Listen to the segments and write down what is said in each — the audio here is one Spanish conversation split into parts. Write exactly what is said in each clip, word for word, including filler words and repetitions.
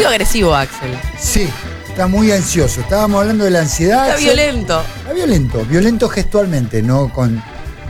muy agresivo, Axel. Sí, está muy ansioso. Estábamos hablando de la ansiedad. Está Axel. violento. Está violento, violento gestualmente, no con...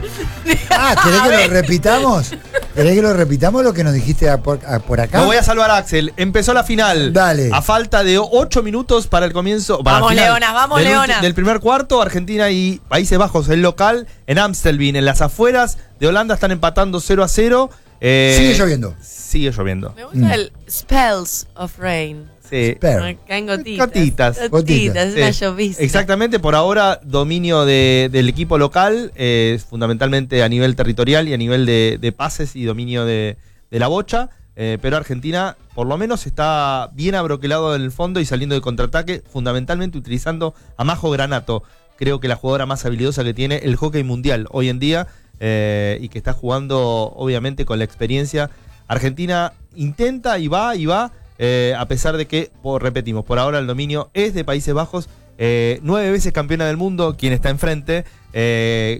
Ah, ¿querés que lo repitamos? ¿Querés que lo repitamos lo que nos dijiste a por, a por acá? Lo voy a salvar a Axel. Empezó la final. Dale. A falta de ocho minutos para el comienzo. Para Vamos, la final Leonas, vamos, del Leonas. ulti- Del primer cuarto, Argentina y Países Bajos, el local, en Amstelveen, en las afueras de Holanda, están empatando cero a cero. Eh, Sigue lloviendo. Sigue lloviendo. Me gusta el Spells of Rain. Sí. Per. Caen gotitas. Gotitas. Gotitas, es Sí. una llovizna. Exactamente, por ahora dominio de, del equipo local, eh, fundamentalmente a nivel territorial y a nivel de, de pases y dominio de, de la bocha, eh, pero Argentina por lo menos está bien abroquelado en el fondo y saliendo de contraataque, fundamentalmente utilizando a Majo Granato, creo que la jugadora más habilidosa que tiene el hockey mundial hoy en día, eh, y que está jugando obviamente con la experiencia. Argentina intenta y va y va, Eh, a pesar de que, por, repetimos, por ahora el dominio es de Países Bajos, eh, nueve veces campeona del mundo, quien está enfrente, eh,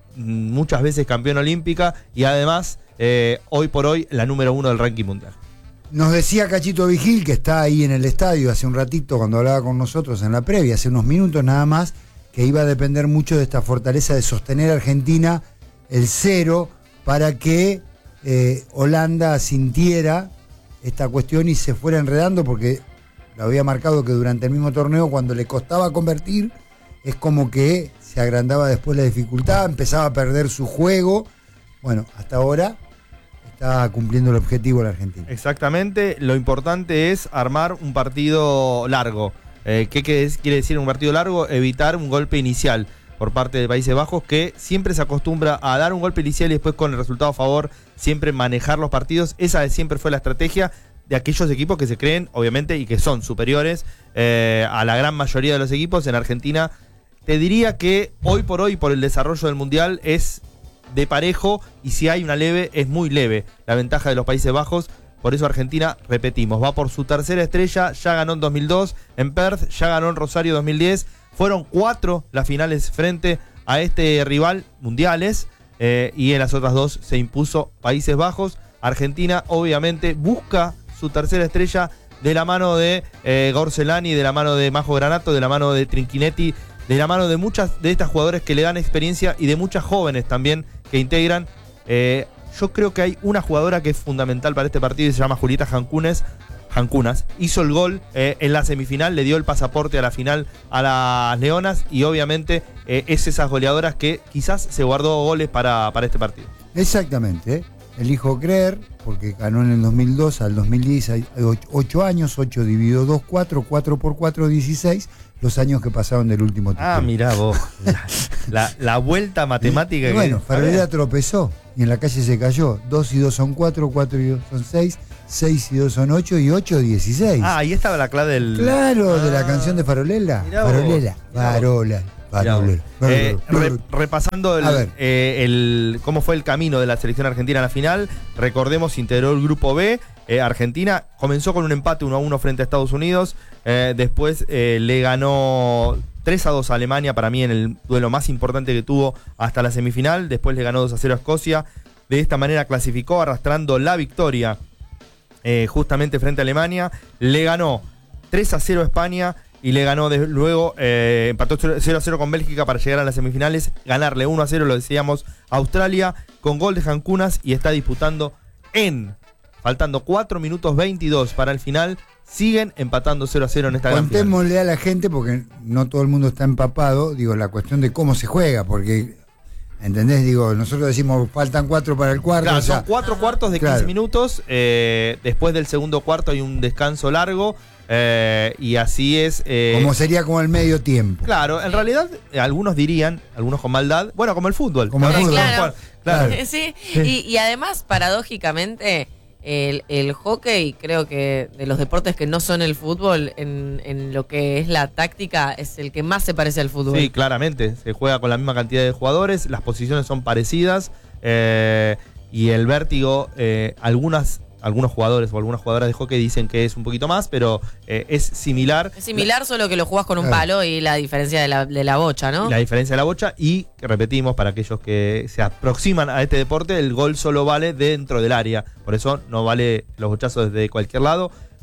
muchas veces campeona olímpica y además, eh, hoy por hoy, la número uno del ranking mundial. Nos decía Cachito Vigil, que está ahí en el estadio hace un ratito cuando hablaba con nosotros en la previa, hace unos minutos nada más, que iba a depender mucho de esta fortaleza de sostener a Argentina el cero para que eh, Holanda sintiera esta cuestión y se fuera enredando, porque lo había marcado que durante el mismo torneo, cuando le costaba convertir, es como que se agrandaba después la dificultad, empezaba a perder su juego. Bueno, hasta ahora está cumpliendo el objetivo la Argentina. Exactamente, lo importante es armar un partido largo. Eh, ¿Qué quiere decir un partido largo? Evitar un golpe inicial por parte de Países Bajos, que siempre se acostumbra a dar un golpe inicial y después con el resultado a favor siempre manejar los partidos. Esa siempre fue la estrategia de aquellos equipos que se creen, obviamente, y que son superiores eh, a la gran mayoría de los equipos. En Argentina, te diría que hoy por hoy, por el desarrollo del Mundial, es de parejo, y si hay una leve, es muy leve la ventaja de los Países Bajos. Por eso Argentina, repetimos, va por su tercera estrella, ya ganó en dos mil dos en Perth, ya ganó en Rosario dos mil diez. Fueron cuatro las finales frente a este rival mundiales, eh, y en las otras dos se impuso Países Bajos. Argentina obviamente busca su tercera estrella de la mano de eh, Gorcelani, de la mano de Majo Granato, de la mano de Trinchinetti, de la mano de muchas de estas jugadores que le dan experiencia y de muchas jóvenes también que integran. Eh, yo creo que hay una jugadora que es fundamental para este partido y se llama Julieta Jancunes. Jancunas hizo el gol eh, en la semifinal, le dio el pasaporte a la final a las Leonas y obviamente eh, es esas goleadoras que quizás se guardó goles para, para este partido. Exactamente, ¿eh? Elijo creer, porque ganó en el dos mil dos al dos mil diez, hay ocho años, ocho dividido dos, cuatro, cuatro por cuatro, dieciséis, los años que pasaron del último título. Ah, mirá vos, la, la, la vuelta matemática. Y, y bueno, que... Farolera tropezó y en la calle se cayó. dos y dos son cuatro, cuatro y dos son seis, seis y dos son ocho y ocho, dieciséis. Ah, ahí estaba la clave del... Claro, ah, de la canción de Farolela. Mirá vos, Farolela, mirá Farola. Eh, re, repasando el, eh, el cómo fue el camino de la selección argentina en la final, recordemos, integró el grupo B. eh, Argentina comenzó con un empate uno a uno frente a Estados Unidos, eh, después eh, le ganó tres a dos a Alemania, para mí en el duelo más importante que tuvo hasta la semifinal, después le ganó dos a cero a Escocia. De esta manera clasificó arrastrando la victoria eh, justamente frente a Alemania, le ganó tres a cero a España y le ganó de, luego, eh, empató cero a cero con Bélgica para llegar a las semifinales, ganarle uno a cero, lo decíamos, a Australia, con gol de Jancunas, y está disputando en, faltando cuatro minutos veintidós para el final, siguen empatando cero a cero en esta gran final. Contémosle a la gente, porque no todo el mundo está empapado, digo, la cuestión de cómo se juega, porque, ¿entendés? Digo, nosotros decimos, faltan cuatro para el cuarto. Claro, o sea, son cuatro cuartos de quince claro. minutos, eh, después del segundo cuarto hay un descanso largo, Eh, y así es. Eh, como sería como el medio tiempo. Claro, en realidad, eh, algunos dirían, algunos con maldad, bueno, como el fútbol. Como el fútbol. Claro. Claro. Sí, y, y además, paradójicamente, el, el hockey, creo que de los deportes que no son el fútbol, en, en lo que es la táctica, es el que más se parece al fútbol. Sí, claramente. Se juega con la misma cantidad de jugadores, las posiciones son parecidas, eh, y el vértigo, eh, algunas. Algunos jugadores o algunas jugadoras de hockey dicen que es un poquito más, pero eh, es similar. Es similar, solo que lo jugás con un palo y la diferencia de la, de la bocha, ¿no? La diferencia de la bocha, y repetimos, para aquellos que se aproximan a este deporte, el gol solo vale dentro del área. Por eso no vale los bochazos desde cualquier lado.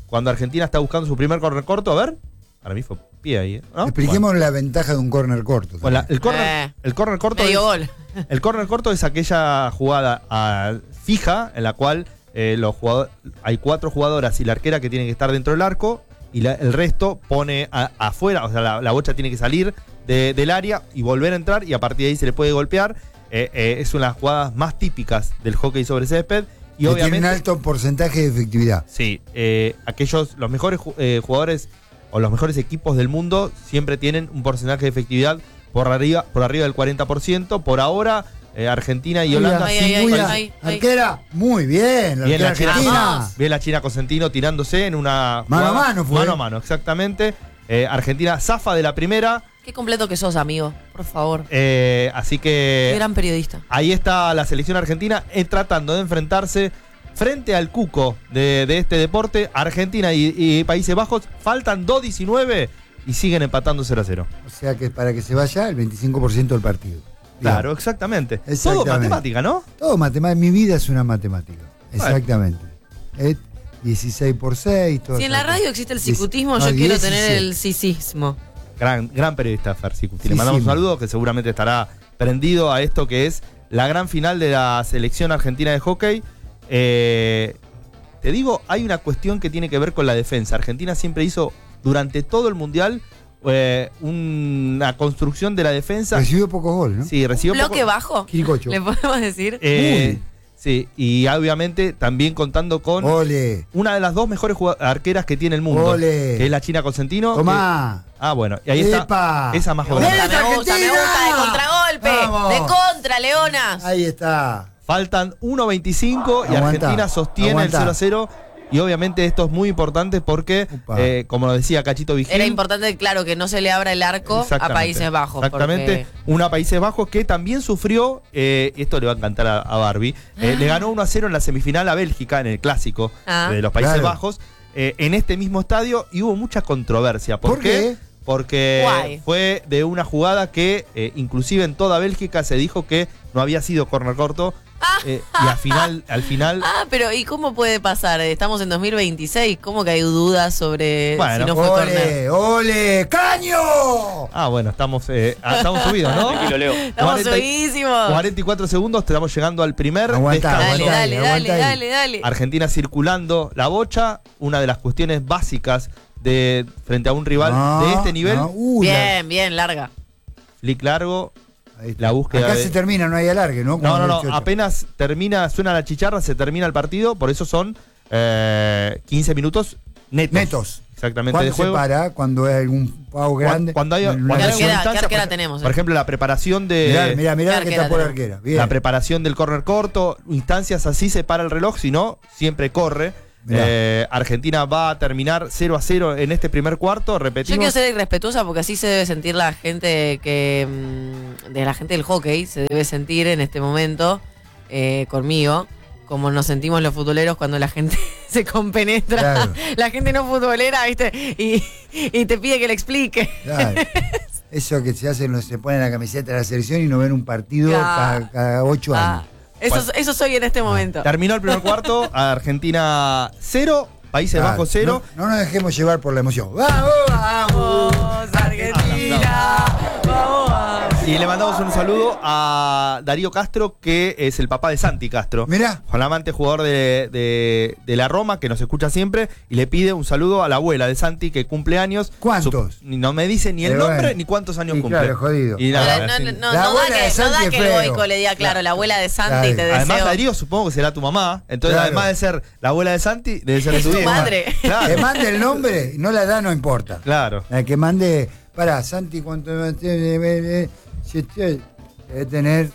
cuando Argentina está buscando su primer córner corto, a ver, para mí fue pie ahí, ¿no? Expliquemos Bueno. la ventaja de un córner corto. Bueno, la- el córner Eh, el córner corto medio es, gol. el córner corto es aquella jugada ah, fija en la cual eh, los jugadores, hay cuatro jugadoras y la arquera que tienen que estar dentro del arco y la- el resto pone a- afuera, o sea, la, la bocha tiene que salir de- del área y volver a entrar y a partir de ahí se le puede golpear. Eh, eh, es una de las jugadas más típicas del hockey sobre césped y que obviamente... tiene un alto porcentaje de efectividad. Sí, eh, aquellos, los mejores ju- eh, jugadores o los mejores equipos del mundo siempre tienen un porcentaje de efectividad por arriba, por arriba del cuarenta por ciento. Por ahora, eh, Argentina y Holanda Ay, sin ay, ay, muy- ay, Cuida, ay, ay. arquera, muy bien, la Bien la arquera China, argentina. Vamos. bien la China Cosentino tirándose en una Mano a jugada- mano fue. Mano a mano, exactamente. Eh, Argentina zafa de la primera, Qué completo que sos, amigo. Por favor. eh, así Qué que gran periodista. ahí está la selección argentina eh, tratando de enfrentarse frente al cuco de, de este deporte. Argentina y, y Países Bajos faltan dos diecinueve y siguen empatando cero a cero. O sea que para que se vaya el veinticinco por ciento del partido. Claro, exactamente. Todo Exactamente. matemática, ¿no? Todo matemática. Mi vida es una matemática. Exactamente. Es dieciséis por seis. Si en la radio existe el Diez- cicutismo, no, yo quiero dieciséis. tener el sisismo. Gran, gran periodista Fersicuti. Sí, Le mandamos sí. un saludo que seguramente estará prendido a esto que es la gran final de la selección argentina de hockey. Eh, te digo, hay una cuestión que tiene que ver con la defensa. Argentina siempre hizo durante todo el mundial eh, una construcción de la defensa. Recibió pocos goles, ¿no? Sí, recibió Bloque poco- bajo. Quiricocho. Le podemos decir. Eh, sí, y obviamente también contando con Ole. una de las dos mejores jugad- arqueras que tiene el mundo, Ole. que es la China Cosentino. Tomá. que- ah, bueno, y ahí está. Epa. Esa más Me joven. gusta, ¡Esa me gusta, me Argentina! gusta. De contragolpe. Vamos. De contra, Leonas. Ahí está. Faltan uno veinticinco y Aguantá, Argentina sostiene aguantá. el cero a cero. Y obviamente esto es muy importante porque, Upa. eh, como lo decía Cachito Vigil. Era importante, claro, que no se le abra el arco a Exactamente. Países Bajos. Exactamente. porque- Una Países Bajos que también sufrió, eh, esto le va a encantar a, a Barbie, eh, le ganó uno a cero en la semifinal a Bélgica, en el clásico Ah. de los Países Claro. Bajos, eh, en este mismo estadio, y hubo mucha controversia. ¿Por, ¿Por qué? Porque Guay. fue de una jugada que eh, inclusive en toda Bélgica se dijo que no había sido córner corto. eh, y al final, al final Ah, pero ¿y cómo puede pasar? Estamos en dos mil veintiséis. ¿Cómo que hay dudas sobre Bueno, si no fue corner? Ole, ole, caño. ah, bueno, estamos, eh, ah, estamos subidos, ¿no? Tranquilo, Leo. Estamos cuarenta subidísimos. cuarenta y cuatro segundos, estamos llegando al primer Aguantá, descanso. Dale, aguantá dale, ahí, dale, aguantá ahí. dale, dale. Argentina circulando la bocha, una de las cuestiones básicas de frente a un rival No, de este nivel. no, uh, la- Bien, bien, larga. Flick largo. ahí está. la búsqueda Acá de- se termina, no hay alargue, ¿no? No, Como no, en el no. ochenta. Apenas termina, suena la chicharra, se termina el partido. Por eso son eh, quince minutos netos. Netos. Exactamente de ¿Cuándo se juego. para? Cuando hay algún pavo grande. Cuando hay, Una cuando hay ¿Qué alguna arquera- instancia, qué arquera por- tenemos, eh? Por ejemplo, la preparación de. Mirá, mirá, mirá ¿Qué que está arquera por tenemos? arquera. Bien. La preparación del córner corto, instancias así se para el reloj, si no, siempre corre. Mirá. Eh, Argentina va a terminar cero a cero en este primer cuarto, Yo repetimos. quiero ser irrespetuosa porque así se debe sentir la gente que. mm, de la gente del hockey, se debe sentir en este momento eh, conmigo, como nos sentimos los futboleros cuando la gente se compenetra. Claro. La gente no futbolera, ¿viste? Y, y te pide que le explique. Claro. Eso que se hacen, los- se ponen la camiseta de la selección y no ven un partido Claro. cada, cada ocho Ah, años. eso, eso soy en este momento. Terminó el primer cuarto, Argentina cero, Países Claro. Bajos cero. No, no nos dejemos llevar por la emoción. ¡Vamos, vamos! Vamos, Argentina. Vamos, vamos. Y le mandamos un saludo a Darío Castro, que es el papá de Santi Castro. Mirá. Juan Amante, jugador de, de- de la Roma, que nos escucha siempre, y le pide un saludo a la abuela de Santi, que cumple años. ¿Cuántos? Su- no me dice ni el Pero nombre bueno. ni cuántos años Y cumple. claro, jodido. Y No, nada, no, así- no, no, La no abuela da de que, no Santi da es que el feo. boico le diga, claro, la abuela de Santi Claro. te deseo. Además, Darío supongo que será tu mamá. Entonces, Claro. además de ser la abuela de Santi, debe ser Es tu tu vieja. madre. Que Claro, mande el nombre, no la da, no importa. claro. La que mande, para Santi, ¿cuánto tiene? Debe tener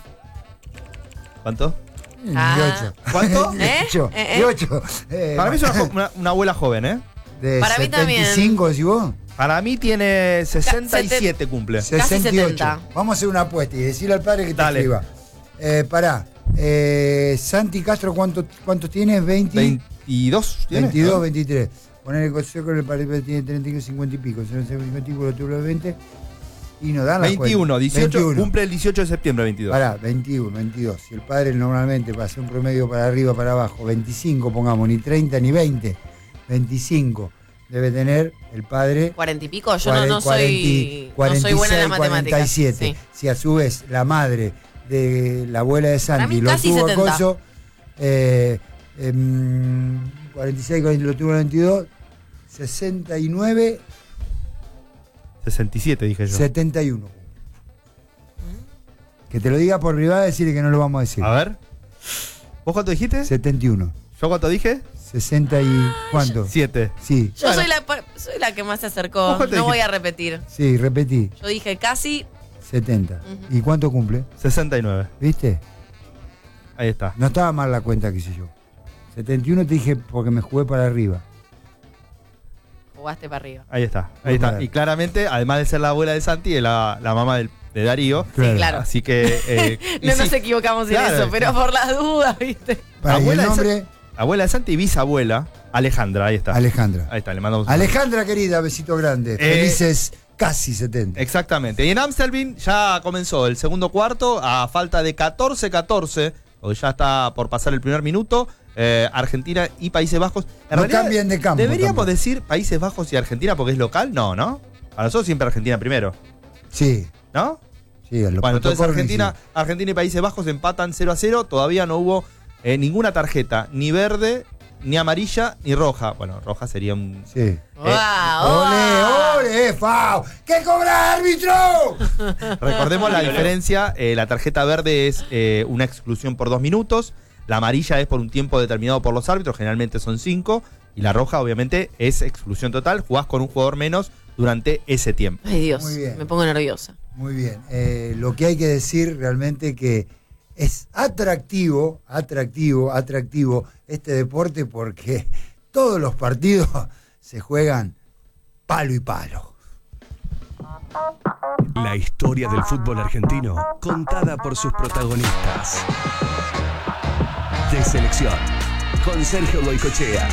¿Cuánto? Ah. dieciocho. ¿Cuánto? dieciocho. ¿Eh? ¿Eh? dieciocho. Eh, Para mí es una, jo- una- una abuela joven, ¿eh? de Para mí también. setenta y cinco, decís vos. Para mí tiene sesenta y siete cumple. sesenta y ocho. setenta. Vamos a hacer una apuesta y decirle al padre que te Dale. escriba. Eh, pará. Eh, Santi Castro, ¿cuánto, ¿cuántos tienes? veinte, veintidós. ¿tiene? veintidós, ¿No? veintitrés. Poner el consejo con el padre tiene treinta y cincuenta y pico. cincuenta y pico, lo tuvo veinte. Y nos dan las veintiuno, cuentas. dieciocho, veintiuno. cumple el dieciocho de septiembre, veintidós. Pará, veintiuno, veintidós. Si el padre normalmente para hacer un promedio para arriba, para abajo, veinticinco, pongamos, ni treinta ni veinte. veinticinco. Debe tener el padre... Cuarenta y pico, yo no, no soy cuarenta, no soy buena en la matemática. cuarenta y siete. Sí. Si a su vez la madre de la abuela de Santi mí lo casi tuvo setenta. Coso, eh, em, cuarenta y seis lo tuvo veintidós, sesenta y nueve, sesenta y siete dije yo. setenta y uno. Que te lo diga por privado, decirle que no lo vamos a decir. A ver. ¿Vos cuánto dijiste? setenta y uno. ¿Yo cuánto dije? sesenta y... ¿Cuánto? siete. Sí, Yo Bueno. soy, la, par- soy la que más se ¿Vos acercó. cuánto No voy dijiste? a repetir. sí, repetí. Yo dije casi. setenta. Ujú. ¿Y cuánto cumple? sesenta y nueve. ¿Viste? Ahí está. No estaba mal la cuenta que hice yo. setenta y uno te dije porque me jugué para arriba. Jugaste para arriba. Ahí está. Ahí está. Y claramente, además de ser la abuela de Santi, es la, la mamá del- de Darío. Claro. Sí, claro. Así que. eh, y No sí, nos equivocamos en claro, eso, pero sí. por las dudas, ¿viste? Para y el Abuela de nombre, abuela de Santi y bisabuela, Alejandra. Ahí está. Alejandra. Ahí está, le mandamos un Alejandra querida, besito grande. Eh, Felices casi setenta. Exactamente. Y en Amstelveen ya comenzó el segundo cuarto a falta de catorce catorce, porque ya está por pasar el primer minuto. eh, Argentina y Países Bajos. En No cambien de campo ¿Deberíamos tampoco. decir Países Bajos y Argentina porque es local? No, ¿no? Para nosotros siempre Argentina primero, Sí, ¿no? sí, los Bueno, entonces protocolos Argentina, sí. Argentina y Países Bajos empatan cero a cero. Todavía no hubo eh, ninguna tarjeta, ni verde, ni amarilla, ni roja. Bueno, roja sería un... Sí. ¡Guau! ¡Ole, ole, Fau! ¿Qué cobra árbitro? Recordemos la diferencia, eh, la tarjeta verde es eh, una exclusión por dos minutos, la amarilla es por un tiempo determinado por los árbitros, generalmente son cinco, y la roja obviamente es exclusión total, jugás con un jugador menos durante ese tiempo. Ay, Dios, Muy bien. me pongo nerviosa. Muy bien. Eh, lo que hay que decir realmente que es atractivo, atractivo, atractivo este deporte porque todos los partidos se juegan palo y palo. La historia del fútbol argentino contada por sus protagonistas. De selección, con Sergio Goycochea.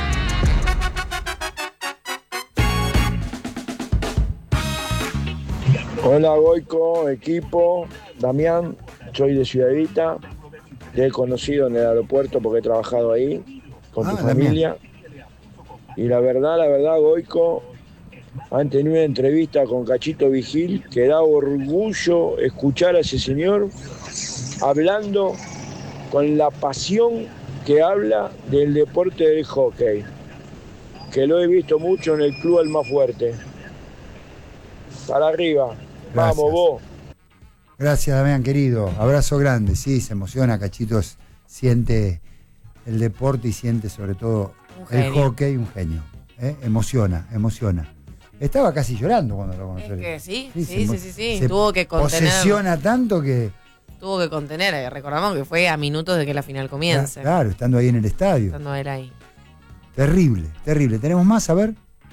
Hola Goico, equipo, Damián, soy de Ciudad Evita, te he conocido en el aeropuerto porque he trabajado ahí con Ah, tu Damián. familia. Y la verdad, la verdad, Goico, han tenido una entrevista con Cachito Vigil que da orgullo escuchar a ese señor hablando con la pasión que habla del deporte del hockey, que lo he visto mucho en el club Almafuerte. Para arriba. Gracias. Vamos vos. Gracias, Damián, querido. Abrazo grande. Sí, se emociona. Cachitos siente el deporte y siente sobre todo Un el genio. hockey, un genio. ¿eh? Emociona, emociona. Estaba casi llorando cuando lo conocí. Es que sí, se sí, emo- sí, sí, sí. se Tuvo que contener. Posesiona tanto que. Tuvo que contener. eh, Recordamos que fue a minutos de que la final comience. Claro, estando ahí en el estadio. Estando él ahí. Terrible, terrible. ¿Tenemos más? A ver.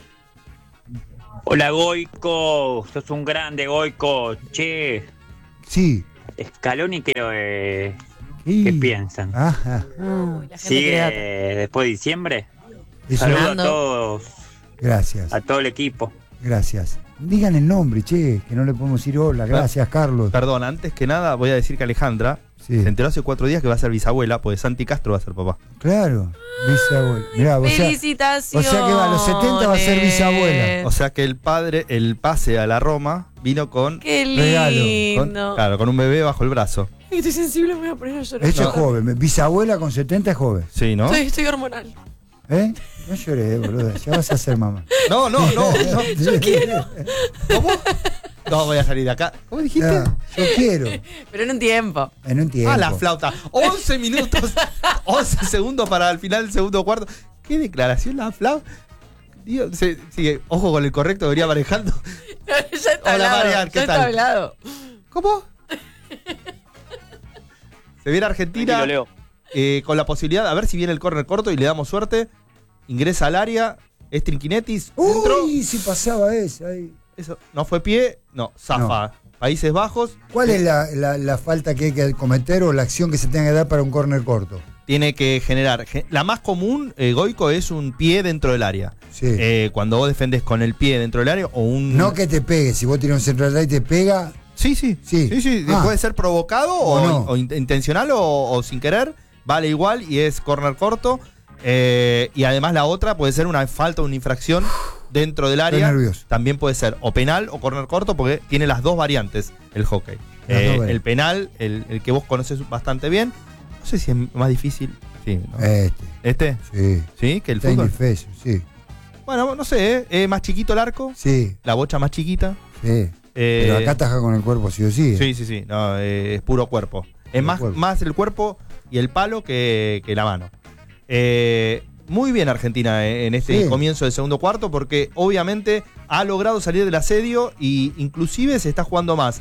Hola Goico, sos un grande Goico. Che, Sí. Scaloni que, eh, Sí. ¿qué piensan? Ajá. Uy, la gente ¿Sigue quiere datos. eh, después de diciembre? Eso- Saludos a Fernando. todos, Gracias, a todo el equipo. gracias. Digan el nombre, che, que no le podemos decir hola. Gracias, Carlos. Perdón, antes que nada voy a decir que Alejandra Sí. se enteró hace cuatro días que va a ser bisabuela, porque Santi Castro va a ser papá. Claro, bisabuela. Mirá, o sea, Felicitaciones. o sea que va a los setenta va a ser bisabuela. O sea que el padre, el pase a la Roma, vino con, Qué Regalo, con- lindo. claro, con un bebé bajo el brazo. Ay, estoy sensible, me voy a poner a llorar. Ella No. es joven, bisabuela con setenta es joven. Sí, ¿no? Estoy, estoy hormonal. ¿Eh? No llores, boludo, ya vas a ser mamá. No, no, no, no. Yo quiero. ¿Cómo? No voy a salir de acá. ¿Cómo dijiste? yo quiero, Pero en un tiempo. en un tiempo. Ah, la flauta. once minutos, once segundos para el final del segundo cuarto. ¿Qué declaración la flauta? Dios, se- sigue, ojo con el correcto, venía manejando. ya está Hola, hablado. Marian, ¿qué ya tal? está hablado. ¿Cómo? Se viene Argentina Tranquilo, Leo. eh, con la posibilidad, a ver si viene el córner corto y le damos suerte. Ingresa al área, es Trinquinetis, entró. Uy, si pasaba eso ahí. Eso, no fue pie, no, zafa. Países Bajos. ¿Cuál es la, la- la falta que hay que cometer o la acción que se tenga que dar para un córner corto? Tiene que generar. ge- La más común, eh, Goico, es un pie dentro del área. Sí. Eh, cuando vos defendés con el pie dentro del área o un. No que te pegue, si vos tirás un centro atrás y te pega, Sí, sí. Sí. Sí, sí. Ah. Puede ser provocado o, O no. o in- intencional o, o sin querer. Vale igual y es corner corto. Eh, y además la otra puede ser una falta o una infracción dentro del área. Estoy nervioso. También puede ser o penal o córner corto porque tiene las dos variantes el hockey. Las Eh, dos variantes. el penal, el, el que vos conoces bastante bien. No sé si es más difícil. Sí, ¿no? Este, ¿Este? sí. ¿Sí? ¿Que el Está fútbol? indefenso, sí. Bueno, no sé, ¿eh? ¿Es más chiquito el arco? Sí, La bocha más chiquita. sí. Eh, Pero acá ataja con el cuerpo sí o sí. ¿eh? Sí, sí, sí. No, eh, es puro cuerpo. Es Puro más, cuerpo. más el cuerpo y el palo que, que la mano. Eh, muy bien Argentina eh, en este Sí. comienzo del segundo cuarto porque obviamente ha logrado salir del asedio y inclusive se está jugando más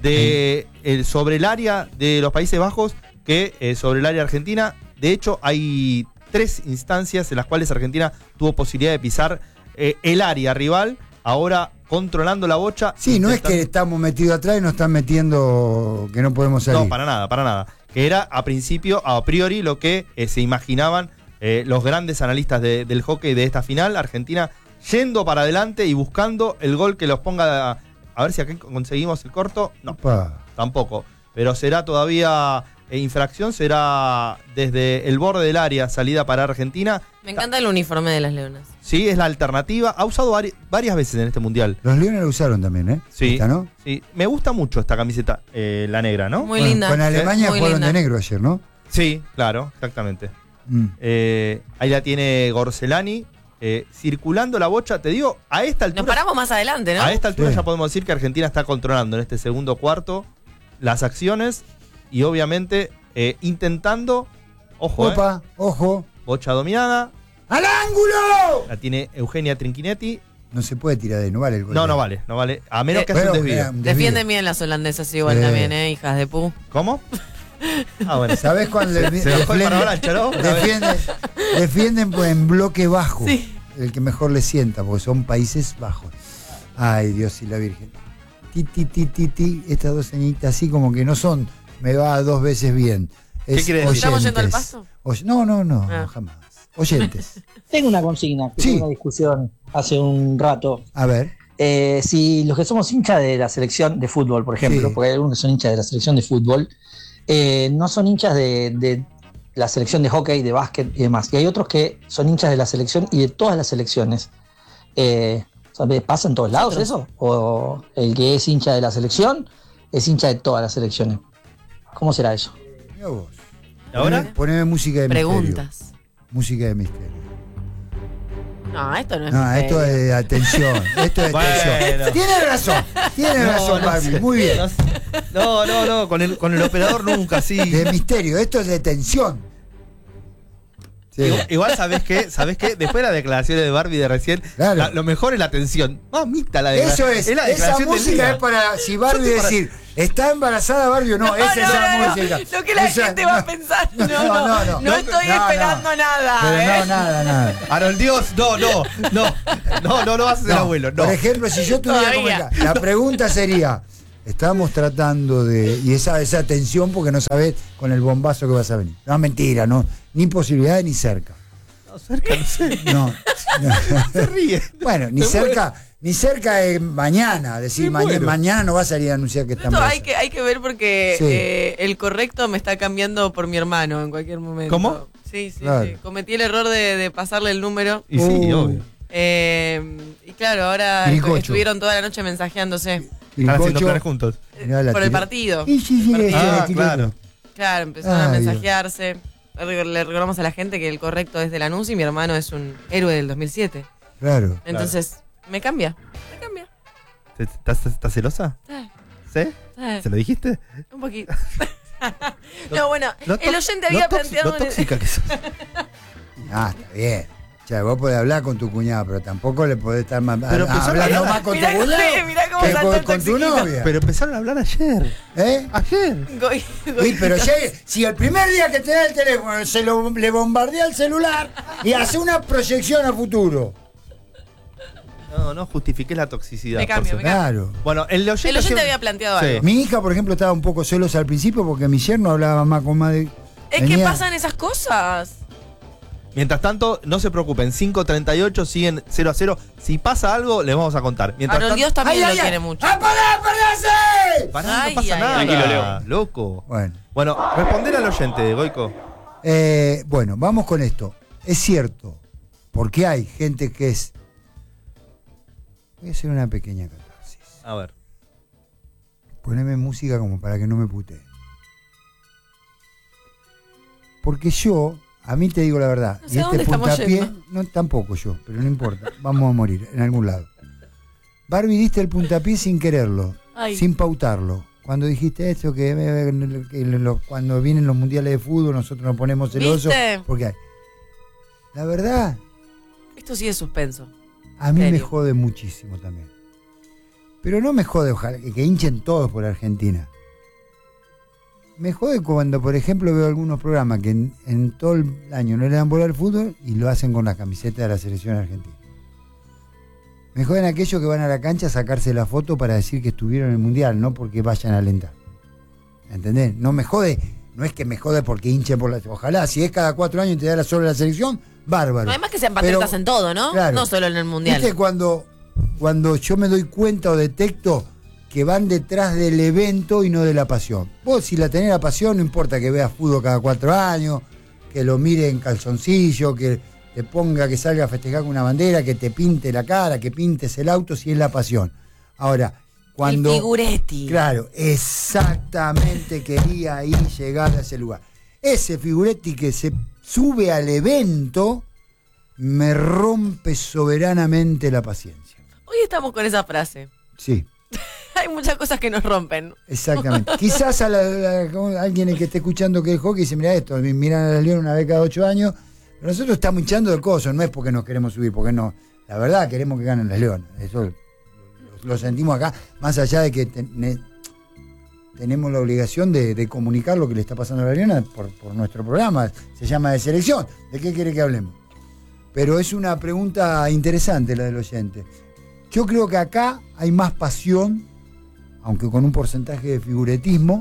de el, sobre el área de los Países Bajos que eh, sobre el área argentina. De hecho, hay tres instancias en las cuales Argentina tuvo posibilidad de pisar eh, el área rival, ahora controlando la bocha. Sí, no es intentando- que estamos metidos atrás y nos están metiendo que no podemos salir. No, para nada, para nada. Que era a principio, a priori, lo que eh, se imaginaban eh, los grandes analistas de- del hockey de esta final. Argentina yendo para adelante y buscando el gol que los ponga. A, a ver si acá conseguimos el corto. No, Opa. tampoco. Pero será todavía eh, infracción, será desde el borde del área, salida para Argentina. Me encanta el uniforme de las leonas. Sí, es la alternativa. Ha usado vari- varias veces en este mundial. Los Leones lo usaron también, ¿eh? Sí, Esta, ¿no? sí. Me gusta mucho esta camiseta, eh, la negra, ¿no? Muy Bueno, linda. Con Alemania Muy jugaron linda. de negro ayer, ¿no? Sí, claro, exactamente. Mm. Eh, ahí la tiene Gorcelani, eh, circulando la bocha. Te digo, a esta altura, Nos paramos más adelante, ¿no? a esta altura Sí. ya podemos decir que Argentina está controlando en este segundo cuarto las acciones y obviamente eh, intentando, ojo, eh, Opa, ojo. bocha dominada, ¡Al ángulo! la tiene Eugenia Trinquinetti. No se puede tirar de no vale el gol. No, no vale, no vale. A menos Eh, que hace un Pero, desvío. eh, un desvío. Defienden bien las holandesas igual Sí. también, ¿eh? Hijas de pu. ¿Cómo? Ah, bueno. ¿Sabés cuando le- Se bajó el defienden- parabalancha, ¿no? defienden, defienden pues, en bloque bajo? Sí. El que mejor le sienta, porque son Países Bajos. Ay, Dios y la Virgen. Ti, ti, ti, ti, ti. Estas dos señitas así como que no son, me va dos veces bien. Es quiere decir? ¿Estamos yendo al oyentes. pasto? Oy- no, no, no, Ah. jamás. Oyentes. Tengo una consigna, que Sí. tuve una discusión hace un rato. A ver. Eh, si los que somos hinchas de la selección de fútbol, por ejemplo, Sí. porque hay algunos que son hinchas de la selección de fútbol, eh, no son hinchas de, de la selección de hockey, de básquet y demás. Y hay otros que son hinchas de la selección y de todas las selecciones. Eh, ¿sabe? ¿Pasa en todos lados eso? ¿O el que es hincha de la selección es hincha de todas las selecciones? ¿Cómo será eso? Mirá vos. ¿Y ahora? Poneme, poneme música de misterio. Preguntas. Música de misterio. No, esto no es. No, esto misterio. es de atención. Esto es de Bueno. atención. Tiene razón. Tiene No, razón, no Barbie. sé. Muy bien. No, no, no, con el, con el operador nunca, sí. De misterio. Esto es de tensión. Sí. Igual, igual, ¿sabés qué? ¿Sabés qué? Después de las declaraciones de Barbie de recién, Claro. la- lo mejor es la atención. Mamita la Eso declaración. es. la Esa declaración del música día. es para si Barbie Yo te para- decir, ¿está embarazada Barbie o no? No, Esa no, es la no, no. música. Lo que la Esa- gente va a pensar. No, no, No, no, no. no. estoy No, no. esperando nada. Pero ¿eh? no, nada, nada. Harold Dios, no, no, no, no, no, no vas a ser No, abuelo, no. Por ejemplo, si yo tuviera Todavía. comentar, la pregunta sería, estamos tratando de, y esa, esa tensión porque no sabés con el bombazo que vas a venir. No, mentira, no, ni posibilidad ni cerca. No, cerca, no sé. No, no. Se ríe. Bueno, ni Me cerca, ni cerca de mañana, decir Me mañana, muero. mañana no va a salir a anunciar que está Esto embarazada. hay que, hay que ver porque Sí. eh, el correcto me está cambiando por mi hermano en cualquier momento. ¿Cómo? Sí, sí, Claro. sí. Cometí el error de, de pasarle el número. Y sí, Uh. obvio. Eh, y claro, ahora Quiricocho. estuvieron toda la noche mensajeándose Están haciendo Quiricocho, planes juntos. mirá la por el tira- partido. Sí, sí, sí, Partido. este, Ah, este, claro. Claro, empezaron a Ay, mensajearse. Le le recordamos a la gente que el correcto es de Lanús y mi hermano es un héroe del dos mil siete. Claro. Entonces, me cambia. Me cambia. ¿Te- ¿Estás, estás celosa? Sí, ¿Sí? sí, ¿Se lo dijiste? un poquito. No, bueno, Lo el to- oyente había lo tóxico- planteado. Lo tóxica que sos. Ah, está bien. O sea, vos podés hablar con tu cuñado, pero tampoco le podés estar más, Pero a- empezó a hablando hablar. más con Mirá tu cómo- cuñado mirá cómo que saltó con, el con tu toxiquito. novia. Pero empezaron a hablar ayer. ¿Eh? Ayer. Goy- Sí, goy- pero ya, si el primer día que te da el teléfono se lo, le bombardea el celular y hace una proyección a futuro. No, no justifiqué la toxicidad. Me cambio, por me supuesto. Claro. Bueno, el oyente, El oyente siempre- había planteado Sí. algo. Mi hija, por ejemplo, estaba un poco celosa al principio porque mi yerno hablaba más con más de... Es que venía- pasan esas cosas. Mientras tanto, no se preocupen, cinco treinta y ocho siguen cero a cero. Si pasa algo, les vamos a contar. Mientras Aaron tanto, Dios también ¡Ay, lo ay, ay! quiere mucho. ¡Apagá, apagase! pará, Ay, no pasa ay, nada. ay. Tranquilo, Leo. Loco. Bueno, Bueno, responder al oyente, Goico. eh, bueno, vamos con esto. es cierto, porque hay gente que es... Voy a hacer una pequeña catarsis. A ver. Poneme música como para que no me putee. Porque yo, a mí te digo la verdad, No sé y a este dónde estamos puntapié, yendo. no tampoco yo, pero no importa, vamos a morir en algún lado. Barbie, diste el puntapié sin quererlo, Ay. sin pautarlo. Cuando dijiste esto, que, que lo- cuando vienen los mundiales de fútbol nosotros nos ponemos celosos. ¿Viste? Porque hay. La verdad, Esto sí es suspenso. a mí me Serio. jode muchísimo también. Pero no me jode, ojalá, que, que hinchen todos por Argentina. Me jode cuando, por ejemplo, veo algunos programas que en, en todo el año no le dan bola al fútbol y lo hacen con la camiseta de la selección argentina. Me joden aquellos que van a la cancha a sacarse la foto para decir que estuvieron en el mundial, no porque vayan a alentar. ¿Entendés? No me jode, no es que me jode porque hinchen por la. Ojalá, si es cada cuatro años y te da la sola la selección, bárbaro. Además que sean patriotas Pero, en todo, ¿no? claro. No solo en el mundial. ¿Viste cuando, cuando yo me doy cuenta o detecto que van detrás del evento y no de la pasión? Vos, si la tenés la pasión, no importa que veas fútbol cada cuatro años, que lo mire en calzoncillo, que te ponga, que salga a festejar con una bandera, que te pinte la cara, que pintes el auto, si es la pasión. Ahora, cuando... El figuretti. Claro, exactamente quería ahí llegar a ese lugar. Ese figuretti que se sube al evento me rompe soberanamente la paciencia. Hoy estamos con esa frase. Sí, Hay muchas cosas que nos rompen. exactamente. Quizás a, la- a alguien que esté escuchando que el hockey dice, mira esto, miran a la León una vez cada ocho años, pero nosotros estamos hinchando de cosas, no es porque nos queremos subir, porque no. La verdad queremos que ganen las Leonas. Eso lo, lo sentimos acá, más allá de que ten- tenemos la obligación de, de comunicar lo que le está pasando a la Leona por, por nuestro programa. Se llama De Selección. ¿De qué quiere que hablemos? Pero es una pregunta interesante la del oyente. Yo creo que acá hay más pasión, aunque con un porcentaje de figuretismo,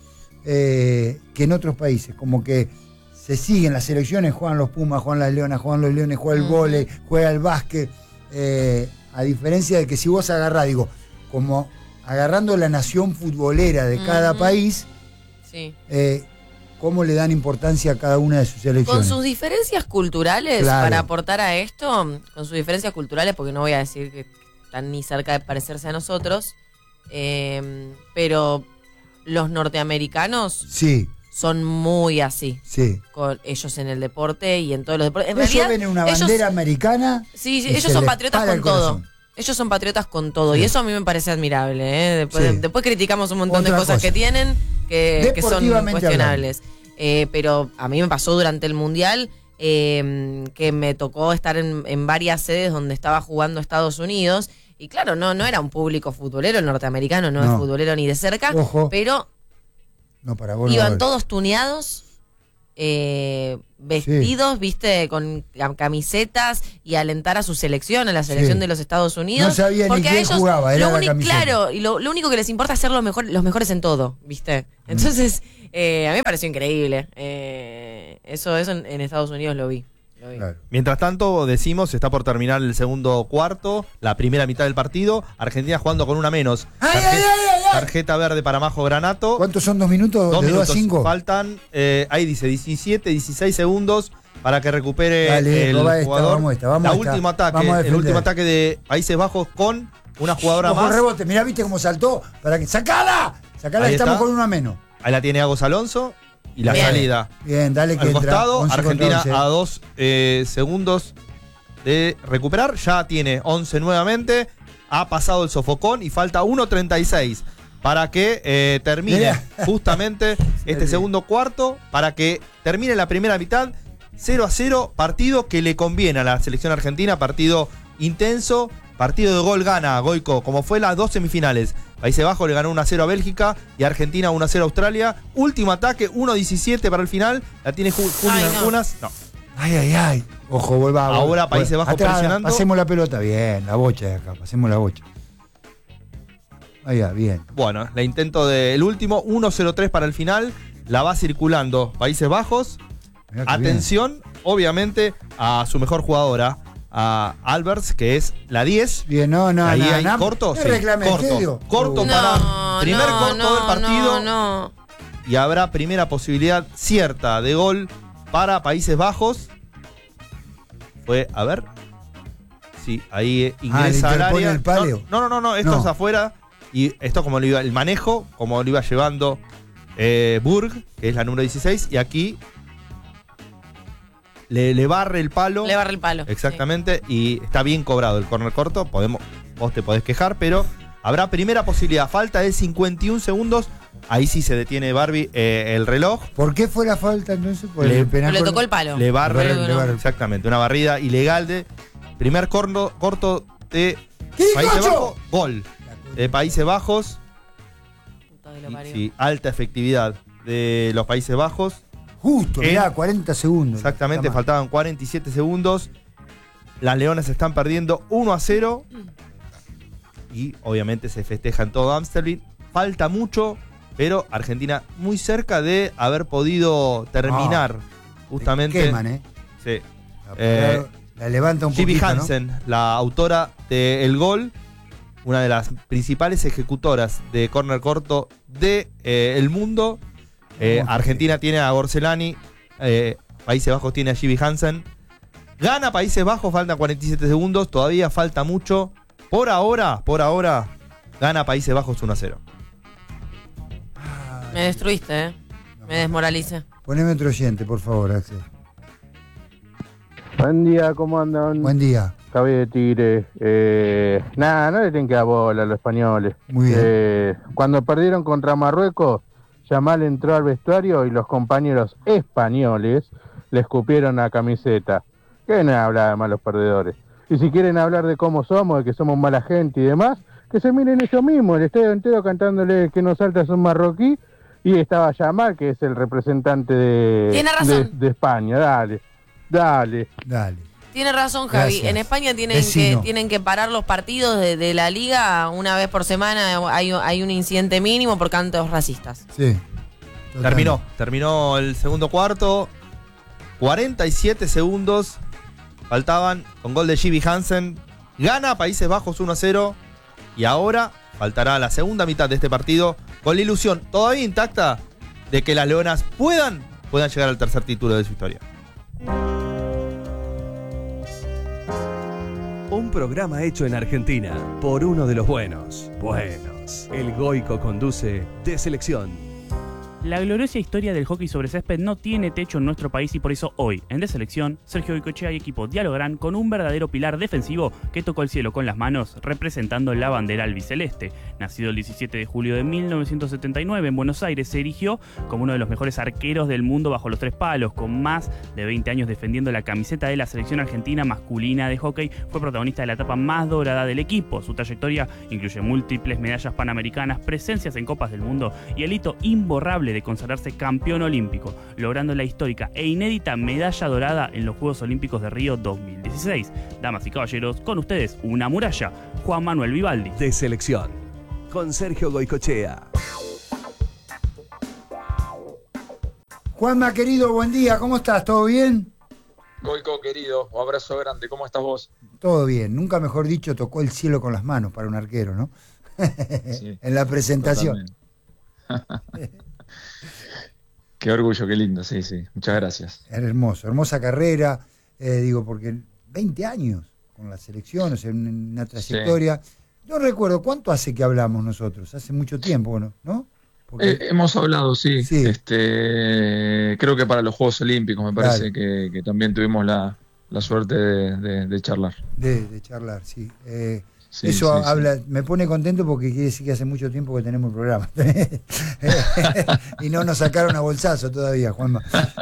eh, que en otros países. Como que se siguen las selecciones, juegan los Pumas, juegan las Leonas, juegan los Leones, juega el Mm. vóley, juega el básquet. Eh, a diferencia de que si vos agarrás, digo, como agarrando la nación futbolera de cada Ujú. país, Sí. eh, cómo le dan importancia a cada una de sus selecciones. Con sus diferencias culturales, Claro. para aportar a esto, con sus diferencias culturales, porque no voy a decir que están ni cerca de parecerse a nosotros, eh, pero los norteamericanos Sí, son muy así, sí. con ellos en el deporte y en todos los deportes. En Ellos realidad, ven en una ellos- bandera americana. sí, sí, y ellos se son les patriotas para con el todo. corazón. Ellos son patriotas con todo. Y Sí. eso a mí me parece admirable. ¿eh? Después, Sí. después criticamos un montón Otra de cosas cosa. que tienen que, que son Deportivamente cuestionables. Eh, pero a mí me pasó durante el Mundial eh, que me tocó estar en, en varias sedes donde estaba jugando Estados Unidos. Y claro, no, no era un público futbolero, el norteamericano no, No. es futbolero ni de cerca. Ojo. Pero No, para vos no va a iban haber. todos tuneados, eh, vestidos, viste, con cam- camisetas y alentar a su selección, a la selección Sí. de los Estados Unidos. No sabía ni porque a quién ellos jugaba, era lo la uni- camiseta. Claro, y lo, lo único que les importa es ser los, mejor, los mejores en todo, viste. Entonces, eh, a mí me pareció increíble. Eh, eso eso en, en Estados Unidos lo vi. Lo vi. Claro. Mientras tanto, decimos, está por terminar el segundo cuarto, la primera mitad del partido. Argentina jugando con una menos. ¡Ay, Tarje- ay, ay, ay, ay! Tarjeta verde para Majo Granato. ¿Cuántos son dos minutos? Dos ¿De minutos. dos a cinco? Faltan, eh, ahí dice, diecisiete, dieciséis segundos para que recupere Dale, el roba esta, jugador. vamos esta, vamos la esta. último ataque, Vamos a el defender. último ataque de Países Bajos con una jugadora Ojo, más. rebote, mirá, viste cómo saltó. Para que... ¡Sacala! ¡Sacala! Ahí Estamos está. con una menos. Ahí la tiene Agos Alonso. Y la Bien. salida Bien, dale que al entra. costado. once contra Argentina once. a dos eh, segundos de recuperar. Ya tiene once nuevamente. Ha pasado el sofocón y falta uno treinta y seis para que eh, termine Mirá. justamente este Sí. segundo cuarto. Para que termine la primera mitad. cero a cero. Partido que le conviene a la selección argentina. Partido intenso. Partido de gol gana, Goico, como fue las dos semifinales. Países Bajos le ganó uno a cero a Bélgica y Argentina uno a cero a Australia. Último ataque, uno diecisiete para el final. La tiene Ju- Juli Ay, no. Ancunas. No. Ay, ay, ay. Ojo, vuelva. Ahora Países Bajos atrás, presionando. Pasemos la pelota, bien. La bocha de acá, pasemos la bocha. Ahí va, bien. Bueno, la intento del último, uno cero tres para el final. La va circulando Países Bajos. Mirá qué Atención, obviamente, a su mejor jugadora, a Alberts, que es la diez. Bien, no, no, Ahí no. hay no, corto, no sí, reclame, ¿en serio? corto. Corto Uh, para primer no, corto no, del partido. No, no. Y habrá primera posibilidad cierta de gol para Países Bajos. fue, a ver, sí, ahí eh, ingresa ah, al área. El paleo. No, no, no, no, esto no. es afuera. Y esto como lo iba, el manejo, como lo iba llevando eh, Burg, que es la número dieciséis, y aquí le, le barre el palo. Le barre el palo. Exactamente, sí. Y está bien cobrado el córner corto. Podemos, vos te podés quejar, pero habrá primera posibilidad. Falta de cincuenta y un segundos. Ahí sí se detiene Barbie eh, el reloj. ¿Por qué fue la falta entonces? Por le, el penal le tocó el palo. Le barre, le barre, le barre. Exactamente, una barrida ilegal de primer corno, corto de Países Bajos. Gol de Países Bajos. Y, sí, alta efectividad de los Países Bajos. Justo, en, mirá, cuarenta segundos. Exactamente, faltaban cuarenta y siete segundos. Las Leonas están perdiendo uno a cero. Y obviamente se festeja en todo Amsterdam. Falta mucho, pero Argentina muy cerca de haber podido terminar. Oh, justamente. Queman, ¿eh? Sí. La, eh, la levanta un poquito, Jibi Hansen, ¿no? La autora del gol, una de las principales ejecutoras de córner corto del de, eh, mundo. Eh, Argentina tiene a Gorcelani, eh, Países Bajos tiene a Jibi Hansen. Gana Países Bajos, faltan cuarenta y siete segundos, todavía falta mucho. Por ahora, por ahora, gana Países Bajos uno a cero. Me destruiste, ¿eh? Me desmoralicé. Poneme otro oyente, por favor, Axel. Buen día, ¿cómo andan? Buen día. Javi de Tigre. Eh, nada, no le tienen que dar bola a los españoles. Muy bien. Eh, cuando perdieron contra Marruecos, Yamal entró al vestuario y los compañeros españoles le escupieron la camiseta. ¿Qué no habla de malos perdedores? Y si quieren hablar de cómo somos, de que somos mala gente y demás, que se miren ellos mismos, el estadio entero cantándole que no salta es un marroquí, y estaba Yamal, que es el representante de, Tiene razón. de, de España. Dale, dale. Dale. Tiene razón, Javi. Gracias. En España tienen Vecino. que, tienen que parar los partidos de, de la liga una vez por semana. Hay, hay un incidente mínimo por cantos racistas. Sí. Total. Terminó, terminó el segundo cuarto. cuarenta y siete segundos faltaban con gol de Jibi Hansen. Gana Países Bajos uno a cero. Y ahora faltará la segunda mitad de este partido con la ilusión todavía intacta de que las Leonas puedan, puedan llegar al tercer título de su historia. Un programa hecho en Argentina por uno de los buenos. Buenos. El Goico conduce De Selección. La gloriosa historia del hockey sobre césped no tiene techo en nuestro país y por eso hoy, en De Selección, Sergio Goicoechea y equipo dialogarán con un verdadero pilar defensivo que tocó el cielo con las manos representando la bandera albiceleste. Nacido el diecisiete de julio de mil novecientos setenta y nueve en Buenos Aires, se erigió como uno de los mejores arqueros del mundo bajo los tres palos. Con más de veinte años defendiendo la camiseta de la selección argentina masculina de hockey, fue protagonista de la etapa más dorada del equipo. Su trayectoria incluye múltiples medallas panamericanas, presencias en Copas del Mundo y el hito imborrable de consagrarse campeón olímpico, logrando la histórica e inédita medalla dorada en los Juegos Olímpicos de Río dos mil dieciséis. Damas y caballeros, con ustedes, una muralla, Juan Manuel Vivaldi. De Selección, con Sergio Goicoechea. Juanma, querido, buen día, ¿cómo estás? ¿Todo bien? Goico, querido, un abrazo grande, ¿cómo estás vos? Todo bien, nunca mejor dicho, tocó el cielo con las manos para un arquero, ¿no? Sí, en la presentación. Qué orgullo, qué lindo, sí, sí, muchas gracias. Era hermoso, hermosa carrera, eh, digo, porque veinte años con la selección, o sea, una trayectoria. Sí. No recuerdo, ¿cuánto hace que hablamos nosotros? Hace mucho tiempo, bueno, ¿no? Porque... Eh, hemos hablado, sí. sí. Este, creo que para los Juegos Olímpicos me parece que, que también tuvimos la, la suerte de, de, de charlar. De, de charlar, sí. Eh, sí eso sí, habla, sí. me pone contento porque quiere decir que hace mucho tiempo que tenemos el programa. Y no nos sacaron a bolsazo todavía, Juanma.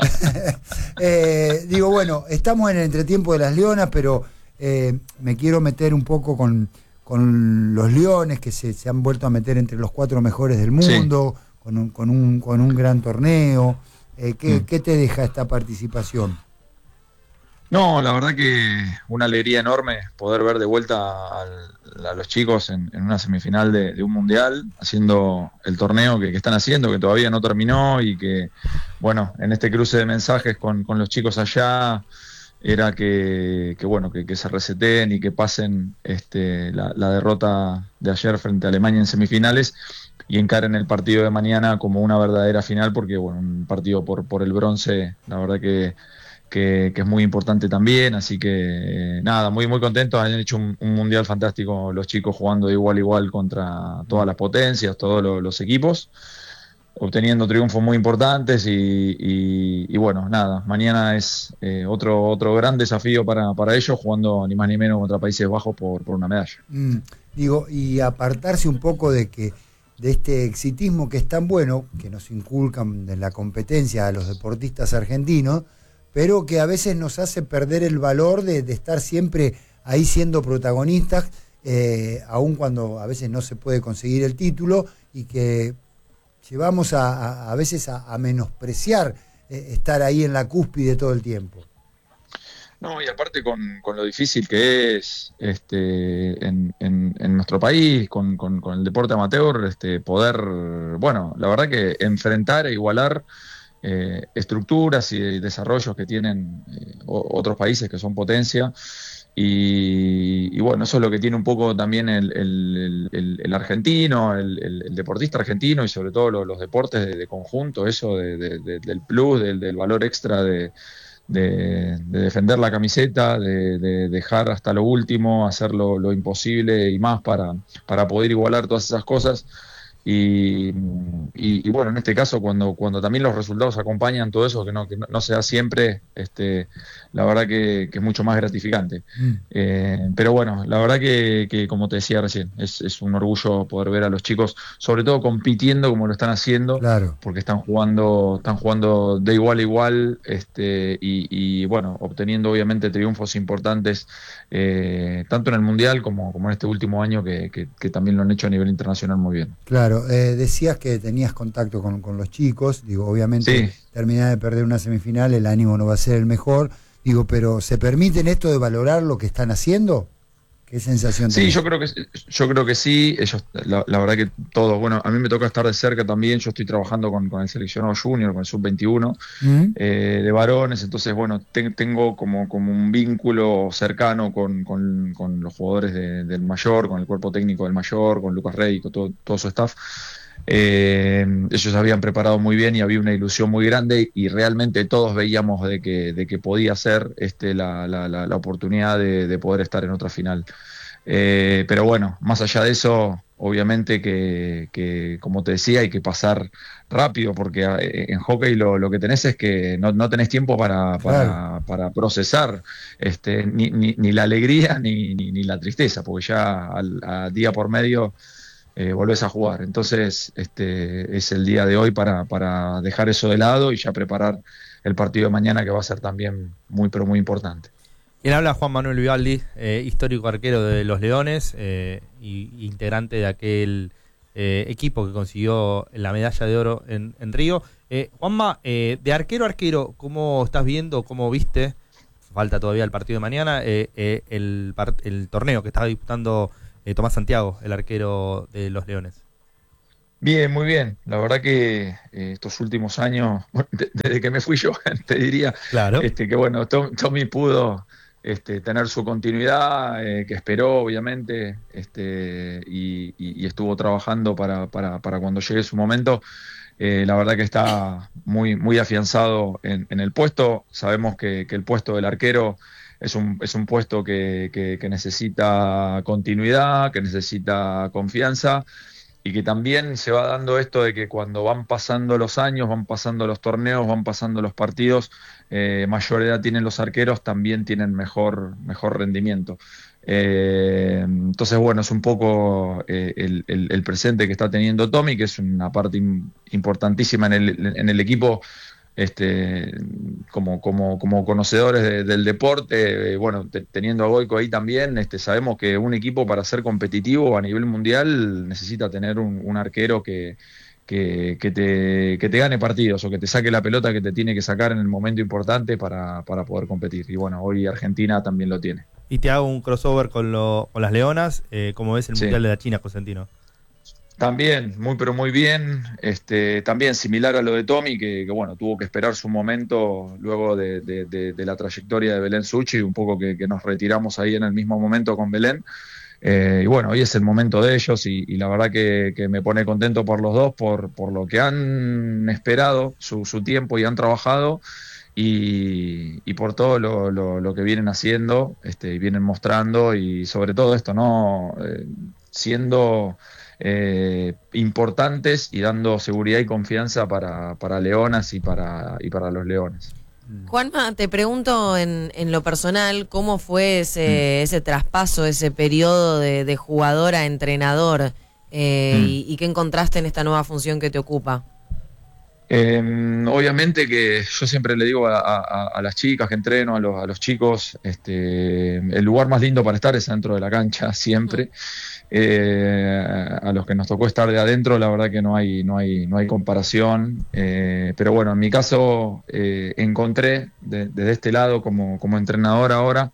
eh, digo, bueno, estamos en el entretiempo de las Leonas, pero eh, me quiero meter un poco con... con los Leones que se, se han vuelto a meter entre los cuatro mejores del mundo, sí. con, un, con, un, con un gran torneo. Eh, ¿qué, mm. ¿Qué te deja esta participación? No, la verdad que una alegría enorme poder ver de vuelta al, a los chicos en, en una semifinal de, de un mundial, haciendo el torneo que, que están haciendo, que todavía no terminó y que, bueno, en este cruce de mensajes con, con los chicos allá... era que, que bueno que, que se reseten y que pasen este, la, la derrota de ayer frente a Alemania en semifinales y encaren el partido de mañana como una verdadera final, porque bueno, un partido por, por el bronce, la verdad que, que, que es muy importante también, así que eh, nada, muy muy contentos, han hecho un, un mundial fantástico los chicos jugando de igual a igual contra todas las potencias, todos los, los equipos, obteniendo triunfos muy importantes y, y, y bueno, nada, mañana es eh, otro otro gran desafío para, para ellos, jugando ni más ni menos contra Países Bajos por, por una medalla. Mm, digo, y apartarse un poco de que de este exitismo que es tan bueno, que nos inculcan en la competencia a los deportistas argentinos, pero que a veces nos hace perder el valor de, de estar siempre ahí siendo protagonistas, eh, aun cuando a veces no se puede conseguir el título, y que llevamos a, a, a veces a, a menospreciar eh, estar ahí en la cúspide todo el tiempo. No, y aparte con, con lo difícil que es este, en, en, en nuestro país, con, con, con el deporte amateur, este, poder, bueno, la verdad que enfrentar e igualar eh, estructuras y desarrollos que tienen eh, otros países que son potencia. Y, y bueno, eso es lo que tiene un poco también el, el, el, el argentino, el, el, el deportista argentino y sobre todo los, los deportes de, de conjunto, eso de, de, de, del plus, del, del valor extra de, de, de defender la camiseta, de, de dejar hasta lo último, hacer lo, lo imposible y más para, para poder igualar todas esas cosas. Y, y, y bueno, en este caso cuando, cuando también los resultados acompañan todo eso, que no, que no, no se da siempre, este, la verdad que, que es mucho más gratificante. Mm. Eh, pero bueno, la verdad que, que como te decía recién, es, es un orgullo poder ver a los chicos, sobre todo compitiendo como lo están haciendo, claro, porque están jugando, están jugando de igual a igual, este, y, y bueno, obteniendo obviamente triunfos importantes, eh, tanto en el Mundial como, como en este último año que, que, que también lo han hecho a nivel internacional muy bien. Claro. Eh, decías que tenías contacto con, con los chicos, digo, obviamente sí. Terminar de perder una semifinal, el ánimo no va a ser el mejor, digo, pero ¿se permiten esto de valorar lo que están haciendo? ¿Qué sensación Sí, tenés? yo creo que yo creo que sí, ellos, la, la verdad que todos, bueno, a mí me toca estar de cerca también, yo estoy trabajando con, con el seleccionado junior, con el sub veintiuno, ¿Mm? eh, de varones, entonces bueno, te, tengo como, como un vínculo cercano con, con, con los jugadores de, del mayor, con el cuerpo técnico del mayor, con Lucas Rey, con todo, todo su staff. Eh, ellos habían preparado muy bien y había una ilusión muy grande y realmente todos veíamos de que, de que podía ser este, la, la, la, la oportunidad de, de poder estar en otra final. Eh, pero bueno, más allá de eso, obviamente que, que, como te decía, hay que pasar rápido porque en hockey lo, lo que tenés es que no, no tenés tiempo para, para, claro. para procesar este, ni, ni, ni la alegría ni, ni, ni la tristeza, porque ya al, a día por medio Eh, volvés a jugar. Entonces este es el día de hoy para, para dejar eso de lado y ya preparar el partido de mañana, que va a ser también muy pero muy importante. Quien habla, Juan Manuel Vivaldi, eh, histórico arquero de los Leones eh, y integrante de aquel eh, equipo que consiguió la medalla de oro en, en Río. Eh, Juanma, eh, de arquero a arquero, ¿cómo estás viendo, cómo viste, falta todavía el partido de mañana, eh, eh, el, el torneo que estaba disputando Eh, Tomás Santiago, el arquero de los Leones? Bien, muy bien. La verdad que eh, estos últimos años, de, desde que me fui yo, te diría claro. este, que bueno, Tom, Tommy pudo este, tener su continuidad, eh, que esperó obviamente, este, y, y, y estuvo trabajando para, para, para cuando llegue su momento. Eh, la verdad que está muy, muy afianzado en, en el puesto. Sabemos que, que el puesto del arquero Es un, es un puesto que, que, que necesita continuidad, que necesita confianza y que también se va dando esto de que cuando van pasando los años, van pasando los torneos, van pasando los partidos, eh, mayor edad tienen los arqueros, también tienen mejor, mejor rendimiento. Eh, entonces, bueno, es un poco eh, el, el, el presente que está teniendo Tommy, que es una parte in, importantísima en el, en el equipo. Este, como, como, como conocedores de, del deporte, eh, bueno, te, teniendo a Goico ahí también, este, sabemos que un equipo para ser competitivo a nivel mundial necesita tener un, un arquero que, que, que, te, que te gane partidos o que te saque la pelota que te tiene que sacar en el momento importante para, para poder competir. Y bueno, hoy Argentina también lo tiene. Y te hago un crossover con, lo, con las Leonas, eh, ¿cómo ves el sí. Mundial de la China, Cosentino? También, muy pero muy bien, este, también similar a lo de Tommy, que, que bueno, tuvo que esperar su momento luego de, de, de, de la trayectoria de Belén Suchi, un poco que, que nos retiramos ahí en el mismo momento con Belén, eh, y bueno, hoy es el momento de ellos y, y la verdad que, que me pone contento por los dos, por, por lo que han esperado su, su tiempo y han trabajado, y, y por todo lo, lo, lo que vienen haciendo, este, y vienen mostrando, y sobre todo esto, ¿no? Eh, siendo eh, importantes y dando seguridad y confianza para, para Leonas y para, y para los Leones. Juanma, te pregunto en, en lo personal, ¿cómo fue ese, mm. ese traspaso, ese periodo de, de jugador a entrenador? Eh, mm. y, ¿Y qué encontraste en esta nueva función que te ocupa? Eh, obviamente que yo siempre le digo a, a, a las chicas que entreno, a los, a los chicos, este, el lugar más lindo para estar es dentro de la cancha, siempre. Eh, a los que nos tocó estar de adentro, la verdad que no hay, no hay, no hay comparación. Eh, pero bueno, en mi caso eh, encontré de, desde este lado como, como entrenador ahora,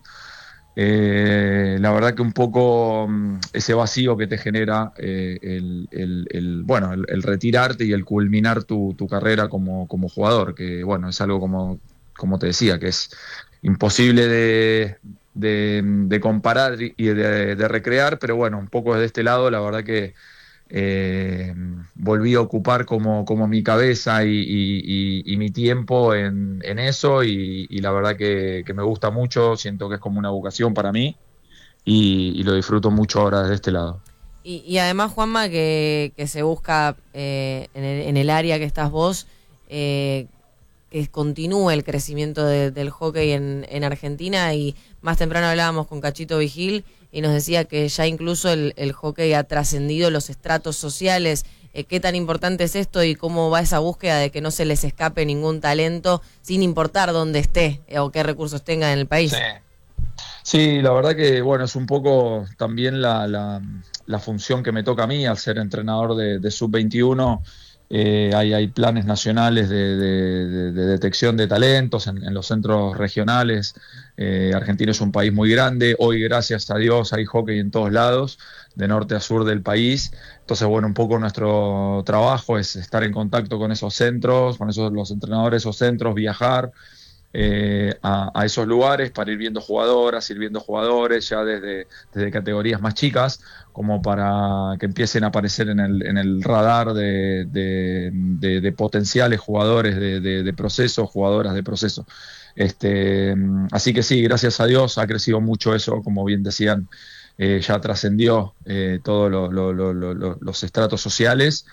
Eh, la verdad que un poco ese vacío que te genera eh, el, el, el, bueno, el, el retirarte y el culminar tu, tu carrera como, como jugador, que bueno, es algo como, como te decía, que es imposible de, de, de comparar y de, de recrear, pero bueno, un poco desde este lado, la verdad que Eh, volví a ocupar como, como mi cabeza y, y, y, y mi tiempo en, en eso, y, y la verdad que, que me gusta mucho, siento que es como una vocación para mí, y, y lo disfruto mucho ahora desde este lado. Y, y además, Juanma, que, que se busca eh, en, el, en el área que estás vos, eh, que continúe el crecimiento de, del hockey en, en Argentina, y más temprano hablábamos con Cachito Vigil y nos decía que ya incluso el, el hockey ha trascendido los estratos sociales. Eh, ¿Qué tan importante es esto y cómo va esa búsqueda de que no se les escape ningún talento sin importar dónde esté eh, o qué recursos tenga en el país? Sí. Sí, la verdad que bueno, es un poco también la, la, la función que me toca a mí al ser entrenador de, de sub veintiuno. Eh, hay, hay planes nacionales de, de, de, de detección de talentos en, en los centros regionales. Eh, Argentina es un país muy grande. Hoy, gracias a Dios, hay hockey en todos lados, de norte a sur del país. Entonces, bueno, un poco nuestro trabajo es estar en contacto con esos centros, con esos los entrenadores, esos centros, viajar eh, a, a esos lugares para ir viendo jugadoras, ir viendo jugadores ya desde, desde categorías más chicas, como para que empiecen a aparecer en el, en el radar de, de, de, de potenciales jugadores de, de, de proceso, jugadoras de proceso. Este, así que sí, gracias a Dios ha crecido mucho eso, como bien decían, eh, ya trascendió eh, todos lo, lo, lo, lo, los estratos sociales,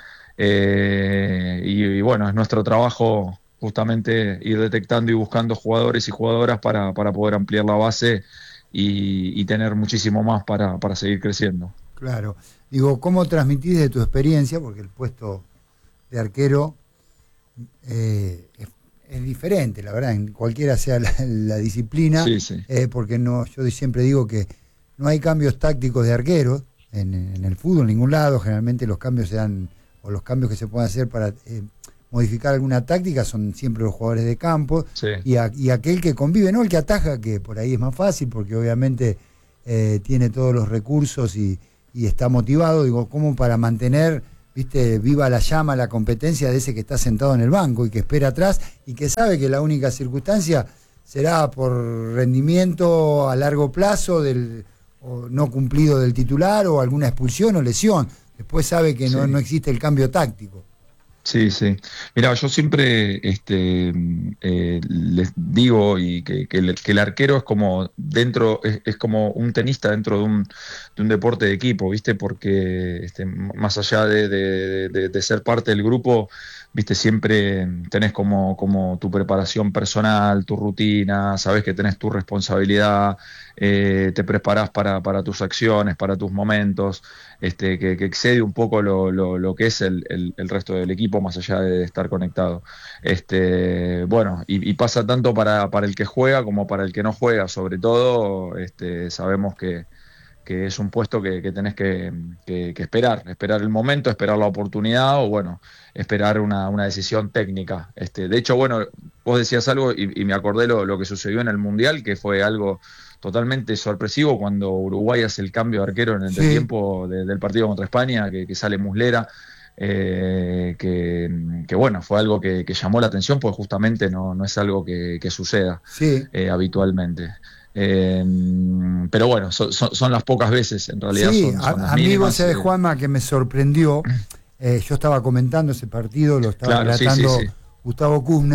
eh, y, y bueno, es nuestro trabajo justamente ir detectando y buscando jugadores y jugadoras para, para poder ampliar la base y, y tener muchísimo más para, para seguir creciendo. Claro. Digo, ¿cómo transmitís de tu experiencia? Porque el puesto de arquero eh, es, es diferente, la verdad, en cualquiera sea la, la disciplina. Sí, sí. Eh, porque no, yo siempre digo que no hay cambios tácticos de arqueros en, en el fútbol, en ningún lado. Generalmente los cambios se dan, o los cambios que se pueden hacer para eh, modificar alguna táctica son siempre los jugadores de campo. Sí. y, a, y aquel que convive, no el que ataja, que por ahí es más fácil, porque obviamente eh, tiene todos los recursos y y está motivado, digo, como para mantener, viste, viva la llama, la competencia de ese que está sentado en el banco y que espera atrás y que sabe que la única circunstancia será por rendimiento a largo plazo del o no cumplido del titular o alguna expulsión o lesión. Después sabe que no, sí. no existe el cambio táctico. Sí, sí. Mira, yo siempre este, eh, les digo y que, que, el, que el arquero es como dentro, es, es como un tenista dentro de un, de un deporte de equipo, ¿viste? Porque este, más allá de, de, de, de ser parte del grupo, viste, siempre tenés como, como tu preparación personal, tu rutina, sabés que tenés tu responsabilidad, eh, te preparás para, para tus acciones, para tus momentos, este, que, que excede un poco lo, lo, lo que es el, el, el resto del equipo, más allá de estar conectado. Este, bueno, y, y pasa tanto para, para el que juega como para el que no juega, sobre todo, este, sabemos que que es un puesto que, que tenés que, que, que esperar, esperar el momento, esperar la oportunidad o bueno, esperar una, una decisión técnica. Este, de hecho, bueno, vos decías algo y, y me acordé lo, lo que sucedió en el Mundial, que fue algo totalmente sorpresivo cuando Uruguay hace el cambio de arquero en el sí. tiempo de, del partido contra España, que, que sale Muslera, eh, que, que bueno, fue algo que, que llamó la atención, porque justamente no, no es algo que, que suceda sí. eh, habitualmente. Eh, pero bueno, son, son, son las pocas veces, en realidad. Sí, son, son a, a mí vos sabés, Juanma, que me sorprendió. Eh, yo estaba comentando ese partido, lo estaba claro, relatando sí, sí, sí. Gustavo Kuzner,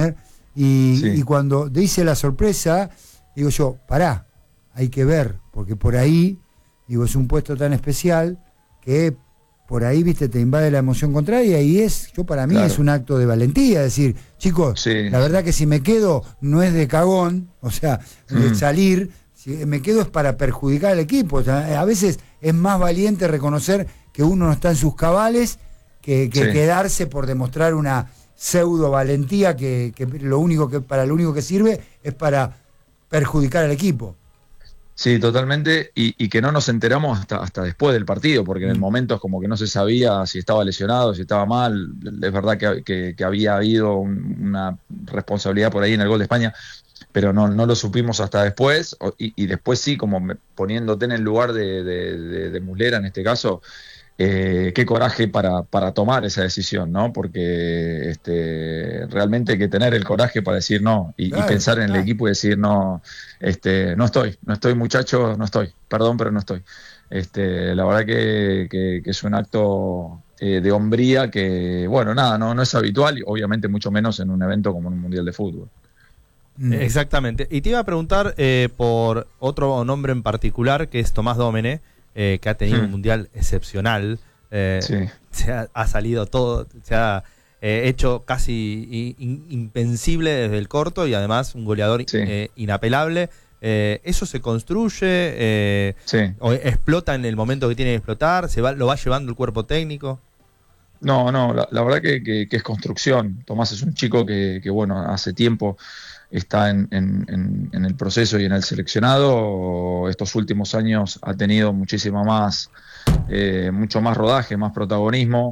Y, Sí. y cuando dice la sorpresa, digo yo, pará, hay que ver, porque por ahí, digo, es un puesto tan especial que por ahí, viste, te invade la emoción contraria y es, yo para mí Claro. es un acto de valentía, decir, chicos, Sí. la verdad que si me quedo no es de cagón, o sea, de Mm. salir, si me quedo es para perjudicar al equipo. O sea, a veces es más valiente reconocer que uno no está en sus cabales que, que Sí. quedarse por demostrar una pseudo valentía que, que lo único que para lo único que sirve es para perjudicar al equipo. Sí, totalmente, y, y que no nos enteramos hasta, hasta después del partido, porque en el momento es como que no se sabía si estaba lesionado, si estaba mal. Es verdad que, que- que había habido un- una responsabilidad por ahí en el gol de España, pero no, no lo supimos hasta después, o- y, y después sí, como me- poniéndote en el lugar de, de, de- de Muslera en este caso, eh, qué coraje para, para tomar esa decisión, ¿no? Porque este, realmente hay que tener el coraje para decir no y, y Claro, pensar en el claro. equipo y decir no, este, no estoy, no estoy muchachos, no estoy, perdón, pero no estoy. Este, la verdad que, que- que es un acto eh, de hombría que, bueno, nada, no, no es habitual y obviamente mucho menos en un evento como un Mundial de Fútbol. Mm. Exactamente. Y te iba a preguntar eh, por otro nombre en particular, que es Tomás Dómene, eh, que ha tenido Hmm. un mundial excepcional. Eh, Sí. se ha, ha salido todo, se ha eh, hecho casi i- in- impensible desde el corto y además un goleador Sí. eh, inapelable. Eh, ¿Eso se construye? Eh, Sí. ¿O explota en el momento que tiene que explotar? ¿Se va, lo va llevando el cuerpo técnico? No, no, la, la verdad que, que- que es construcción. Tomás es un chico que, que, bueno, hace tiempo está en, en- en- en el proceso y en el seleccionado. Estos últimos años ha tenido muchísima más, eh, mucho más rodaje, más protagonismo.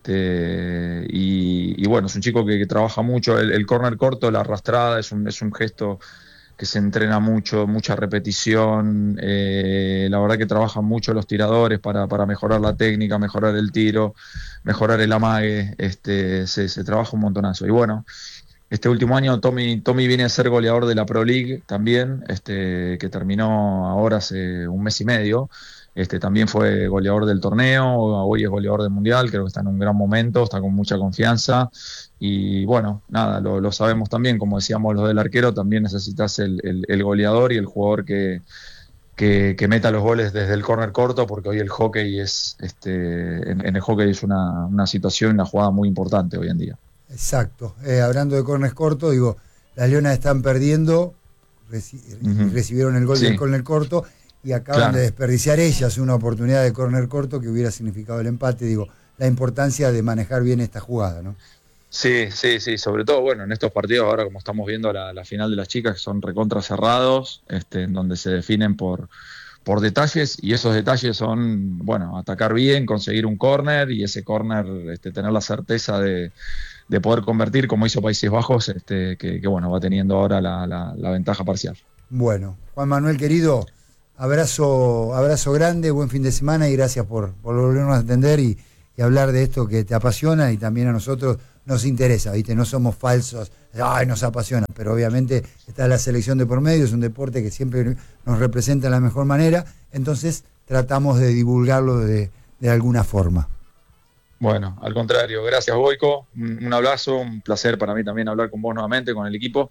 Este, y, y bueno, es un chico que, que trabaja mucho. El, el córner corto, la arrastrada, es un, es un gesto que se entrena mucho, mucha repetición. Eh, la verdad que trabajan mucho los tiradores para, para mejorar la técnica, mejorar el tiro, mejorar el amague. Este, se, se trabaja un montonazo. Y bueno, este último año Tommy, Tommy viene a ser goleador de la Pro League también, este, que terminó ahora hace un mes y medio. Este, también fue goleador del torneo, hoy es goleador del mundial, creo que está en un gran momento, está con mucha confianza. Y bueno, nada, lo, lo sabemos también, como decíamos lo del arquero, también necesitas el, el- el goleador y el jugador que, que, que meta los goles desde el córner corto, porque hoy el hockey es, este, en, en el hockey es una, una situación, una jugada muy importante hoy en día. Exacto. Eh, hablando de córner corto, digo, las Leonas están perdiendo, reci- Ujú. recibieron el gol Sí. del córner corto y acaban Claro. de desperdiciar ellas una oportunidad de córner corto que hubiera significado el empate. Digo, la importancia de manejar bien esta jugada, ¿no? Sí, sí, sí, sobre todo, bueno, en estos partidos ahora como estamos viendo la, la final de las chicas, que son recontra cerrados, este, en donde se definen por, por detalles, y esos detalles son, bueno, atacar bien, conseguir un córner, y ese córner, este, tener la certeza de, de poder convertir, como hizo Países Bajos, este, que, que, bueno, va teniendo ahora la, la, la ventaja parcial. Bueno, Juan Manuel querido, abrazo, abrazo grande, buen fin de semana y gracias por, por volvernos a atender y, y hablar de esto que te apasiona y también a nosotros nos interesa, ¿viste? No somos falsos, ay, nos apasiona, pero obviamente está la selección de por medio, es un deporte que siempre nos representa de la mejor manera, entonces tratamos de divulgarlo de, de alguna forma. Bueno, al contrario, gracias Boico, un, un abrazo, un placer para mí también hablar con vos nuevamente, con el equipo.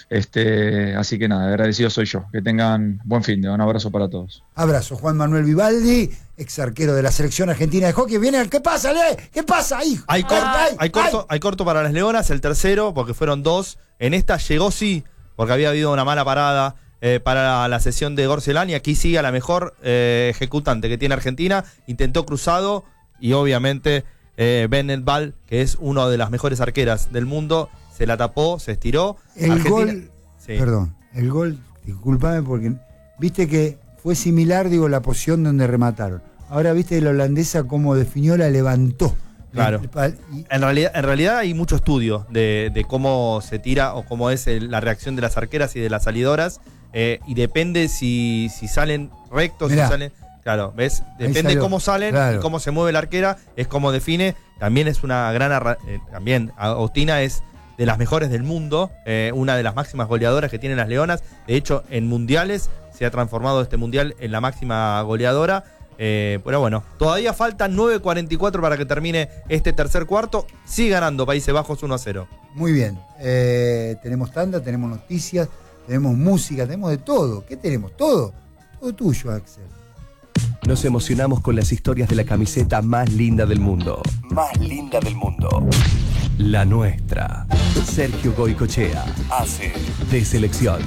Este, así que nada, agradecido soy yo. Que tengan buen fin de, un abrazo para todos. Abrazo, Juan Manuel Vivaldi, ex arquero de la selección argentina de hockey. Viene, ¿qué pasa, Le? ¿Qué pasa ahí? Hay, corto, Ay, hay, corto, hay corto para las Leonas, el tercero, porque fueron dos. En esta llegó sí, porque había habido una mala parada eh, para la sesión de Gorcelán, y aquí sí a la mejor eh, ejecutante que tiene Argentina. Intentó cruzado y obviamente eh, Bennett Ball, que es una de las mejores arqueras del mundo, se la tapó, se estiró. El Argentina- gol, Sí. perdón, el gol, discúlpame porque viste que fue similar, digo, la posición donde remataron. Ahora viste la holandesa cómo definió, la levantó. Claro. El pal- y- En realidad, en realidad hay mucho estudio de, de cómo se tira o cómo es el- la reacción de las arqueras y de las salidoras. eh, y depende si, si salen rectos, Mirá. si salen. Claro, ¿ves? Depende salió. cómo salen Claro. y cómo se mueve la arquera, es como define. También es una gran. arra- eh, también Agostina es de las mejores del mundo, eh, una de las máximas goleadoras que tienen las Leonas. De hecho, en mundiales se ha transformado este mundial en la máxima goleadora. Eh, pero bueno, todavía faltan nueve cuarenta y cuatro para que termine este tercer cuarto. Sigue ganando Países Bajos uno a cero. Muy bien. Eh, tenemos tanda, tenemos noticias, tenemos música, tenemos de todo. ¿Qué tenemos? Todo. Todo tuyo, Axel. Nos emocionamos con las historias de la camiseta más linda del mundo. Más linda del mundo. La nuestra. Sergio Goycochea hace de selección.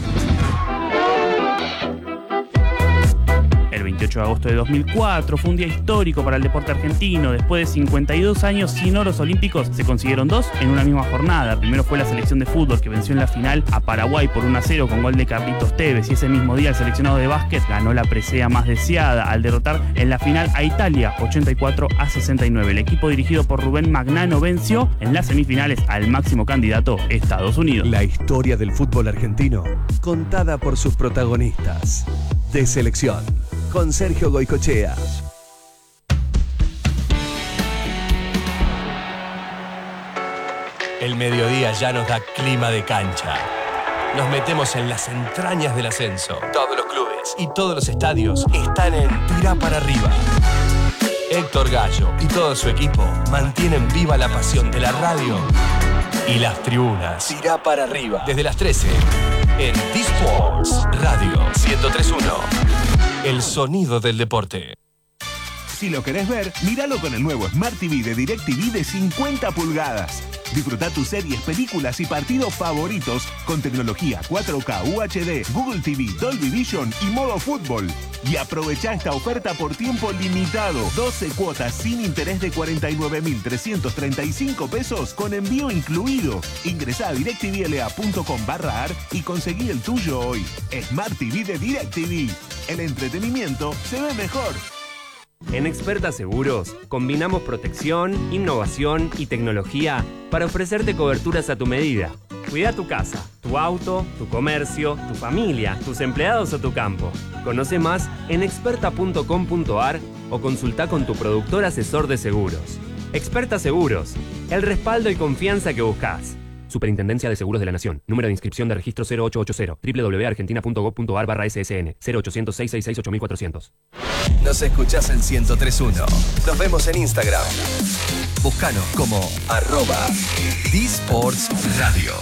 El veintiocho de agosto de dos mil cuatro fue un día histórico para el deporte argentino. Después de cincuenta y dos años sin oros olímpicos, se consiguieron dos en una misma jornada. Primero fue la selección de fútbol, que venció en la final a Paraguay por uno a cero con gol de Carlitos Tevez. Y ese mismo día el seleccionado de básquet ganó la presea más deseada al derrotar en la final a Italia ochenta y cuatro a sesenta y nueve. El equipo dirigido por Rubén Magnano venció en las semifinales al máximo candidato, Estados Unidos. La historia del fútbol argentino, contada por sus protagonistas. De selección, con Sergio Goycochea. El mediodía ya nos da clima de cancha. Nos metemos en las entrañas del ascenso. Todos los clubes y todos los estadios están en Tirá para arriba. Héctor Gallo y todo su equipo mantienen viva la pasión de la radio y las tribunas. Tirá para arriba. Desde las trece en D-Sports Radio ciento tres punto uno. El sonido del deporte. Si lo querés ver, míralo con el nuevo Smart T V de DirecTV de cincuenta pulgadas. Disfruta tus series, películas y partidos favoritos con tecnología cuatro K, U H D, Google T V, Dolby Vision y modo fútbol. Y aprovecha esta oferta por tiempo limitado. doce cuotas sin interés de cuarenta y nueve mil trescientos treinta y cinco pesos con envío incluido. Ingresá a directvla.com barra ar y conseguí el tuyo hoy. Smart T V de DirecTV. El entretenimiento se ve mejor. En Experta Seguros, combinamos protección, innovación y tecnología para ofrecerte coberturas a tu medida. Cuida tu casa, tu auto, tu comercio, tu familia, tus empleados o tu campo. Conoce más en experta punto com punto ar o consulta con tu productor asesor de seguros. Experta Seguros, el respaldo y confianza que buscas. Superintendencia de Seguros de la Nación. Número de inscripción de registro cero ocho ocho cero. doble u doble u doble u punto argentina punto gov punto ar barra ese ese ene. cero ochocientos, seiscientos sesenta y ocho, ocho mil cuatrocientos. Nos escuchás en ciento tres punto uno. Nos vemos en Instagram. Búscanos como arroba D-Sports Radio.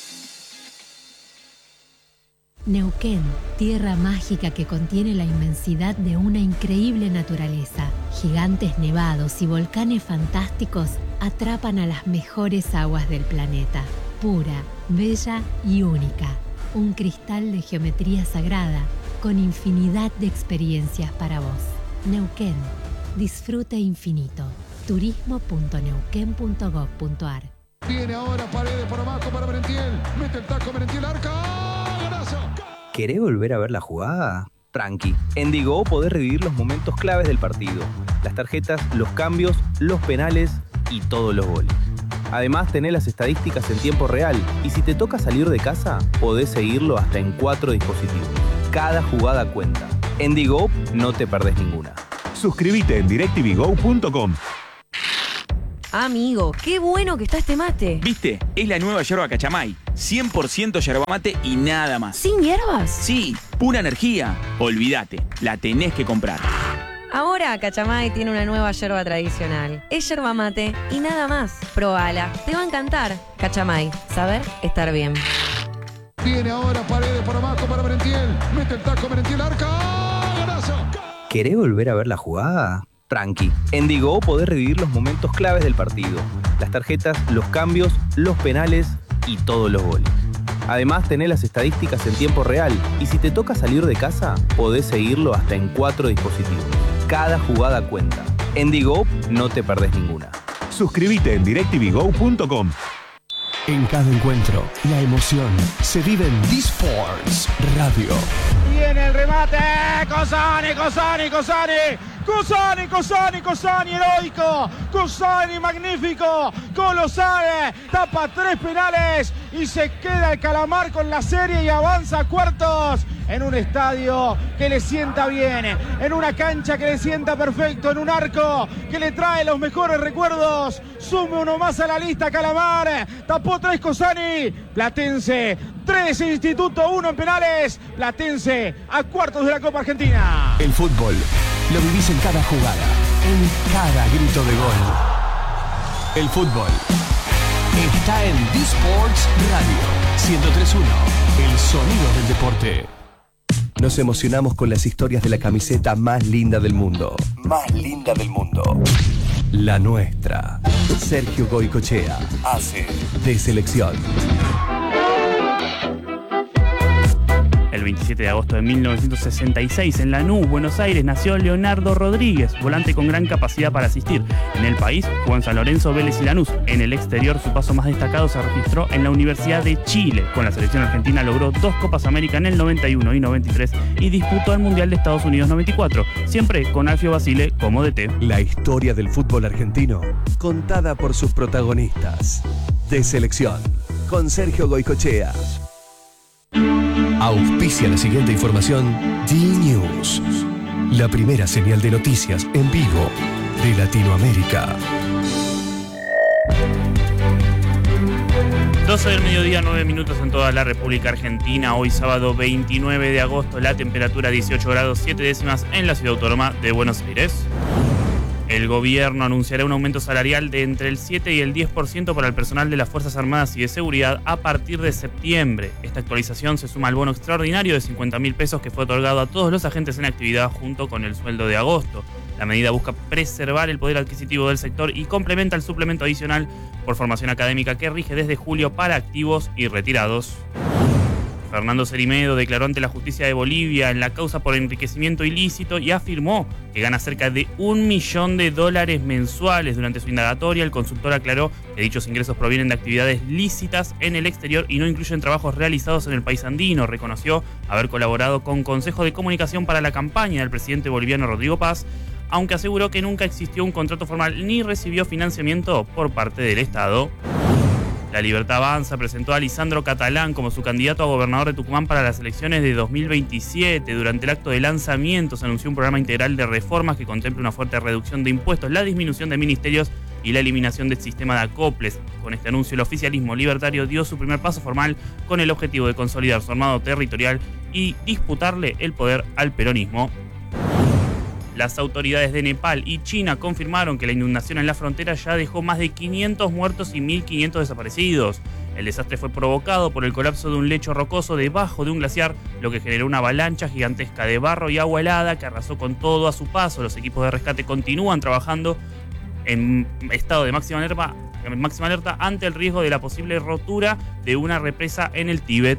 Neuquén, tierra mágica que contiene la inmensidad de una increíble naturaleza. Gigantes nevados y volcanes fantásticos atrapan a las mejores aguas del planeta. Pura, bella y única. Un cristal de geometría sagrada con infinidad de experiencias para vos. Neuquén, disfrute infinito. turismo punto neuquén punto gov punto ar. Viene ahora Paredes por abajo para Merentiel. Mete el taco Merentiel, arca. ¡Golazo! ¿Querés volver a ver la jugada? Tranqui. En Digo podés revivir los momentos claves del partido. Las tarjetas, los cambios, los penales y todos los goles. Además, tenés las estadísticas en tiempo real. Y si te toca salir de casa, podés seguirlo hasta en cuatro dispositivos. Cada jugada cuenta. En Digo no te perdés ninguna. Suscríbete en directv go punto com. Amigo, qué bueno que está este mate. ¿Viste? Es la nueva yerba Cachamay. cien por ciento yerba mate y nada más. ¿Sin hierbas? Sí, pura energía. Olvídate, la tenés que comprar. Ahora Cachamay tiene una nueva yerba tradicional. Es yerba mate y nada más. Probala, te va a encantar. Cachamay, saber estar bien. Viene ahora Paredes por abajo para Merentiel. Mete el taco Merentiel, arca. ¡Golazo! ¿Querés volver a ver la jugada? Tranqui. En Digo podés revivir los momentos claves del partido. Las tarjetas, los cambios, los penales y todos los goles. Además, tenés las estadísticas en tiempo real. Y si te toca salir de casa, podés seguirlo hasta en cuatro dispositivos. Cada jugada cuenta. En Digo no te perdés ninguna. Suscríbete en directv go punto com. En cada encuentro, la emoción se vive en D-Sports Radio. Viene el remate, Cosani, Cosani, Cosani, Cosani, Cosani, Cosani, heroico, Cosani, magnífico, colosal, tapa tres penales y se queda el Calamar con la serie y avanza a cuartos en un estadio que le sienta bien, en una cancha que le sienta perfecto, en un arco que le trae los mejores recuerdos. Sume uno más a la lista, Calamar, tapó tres Cosani, Platense, tres Instituto, uno en penales, Platense a cuartos de la Copa Argentina. El fútbol Lo vivís en cada jugada, en cada grito de gol. El fútbol está en D-Sports Radio ciento tres punto uno, el sonido del deporte. Nos emocionamos con las historias de la camiseta más linda del mundo. Más linda del mundo. La nuestra. Sergio Goycochea hace de selección. El veintisiete de agosto de mil novecientos sesenta y seis, en Lanús, Buenos Aires, nació Leonardo Rodríguez, volante con gran capacidad para asistir. En el país, jugó en San Lorenzo, Vélez y Lanús. En el exterior, su paso más destacado se registró en la Universidad de Chile. Con la selección argentina logró dos Copas América en el noventa y uno y noventa y tres y disputó el Mundial de Estados Unidos noventa y cuatro, siempre con Alfio Basile como D T. La historia del fútbol argentino, contada por sus protagonistas. De selección, con Sergio Goycochea. Auspicia la siguiente información D-News, la primera señal de noticias en vivo de Latinoamérica. doce del mediodía, nueve minutos en toda la República Argentina. Hoy sábado veintinueve de agosto, la temperatura dieciocho grados siete décimas en la ciudad autónoma de Buenos Aires. El gobierno anunciará un aumento salarial de entre el siete y el diez por ciento para el personal de las Fuerzas Armadas y de Seguridad a partir de septiembre. Esta actualización se suma al bono extraordinario de cincuenta mil pesos que fue otorgado a todos los agentes en actividad junto con el sueldo de agosto. La medida busca preservar el poder adquisitivo del sector y complementa el suplemento adicional por formación académica que rige desde julio para activos y retirados. Fernando Cerimedo declaró ante la justicia de Bolivia en la causa por enriquecimiento ilícito y afirmó que gana cerca de un millón de dólares mensuales. Durante su indagatoria, el consultor aclaró que dichos ingresos provienen de actividades lícitas en el exterior y no incluyen trabajos realizados en el país andino. Reconoció haber colaborado con Consejo de Comunicación para la campaña del presidente boliviano Rodrigo Paz, aunque aseguró que nunca existió un contrato formal ni recibió financiamiento por parte del Estado. La Libertad Avanza presentó a Lisandro Catalán como su candidato a gobernador de Tucumán para las elecciones de dos mil veintisiete. Durante el acto de lanzamiento se anunció un programa integral de reformas que contempla una fuerte reducción de impuestos, la disminución de ministerios y la eliminación del sistema de acoples. Con este anuncio, el oficialismo libertario dio su primer paso formal con el objetivo de consolidar su armado territorial y disputarle el poder al peronismo. Las autoridades de Nepal y China confirmaron que la inundación en la frontera ya dejó más de quinientos muertos y mil quinientos desaparecidos. El desastre fue provocado por el colapso de un lecho rocoso debajo de un glaciar, lo que generó una avalancha gigantesca de barro y agua helada que arrasó con todo a su paso. Los equipos de rescate continúan trabajando en estado de máxima alerta, máxima alerta ante el riesgo de la posible rotura de una represa en el Tíbet.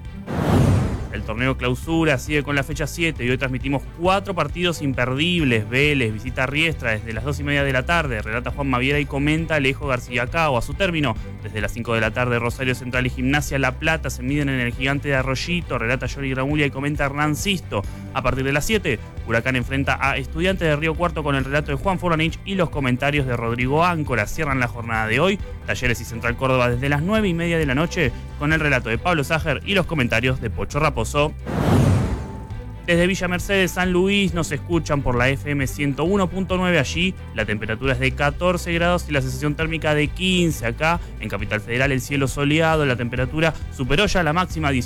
El torneo Clausura sigue con la fecha siete y hoy transmitimos cuatro partidos imperdibles. Vélez visita a Riestra desde las dos y media de la tarde. Relata Juan Maviera y comenta Alejo García Cao. A su término, desde las cinco de la tarde, Rosario Central y Gimnasia La Plata se miden en el Gigante de Arroyito. Relata Yori Gramulia y comenta Hernán Sisto. A partir de las siete, Huracán enfrenta a Estudiantes de Río Cuarto con el relato de Juan Foranich y los comentarios de Rodrigo Áncora. Cierran la jornada de hoy Talleres y Central Córdoba desde las nueve y media de la noche con el relato de Pablo Ságer y los comentarios de Pocho Raposo. Desde Villa Mercedes, San Luis, nos escuchan por la F M ciento uno punto nueve. Allí la temperatura es de catorce grados y la sensación térmica de quince. Acá en Capital Federal el cielo soleado, la temperatura superó ya la máxima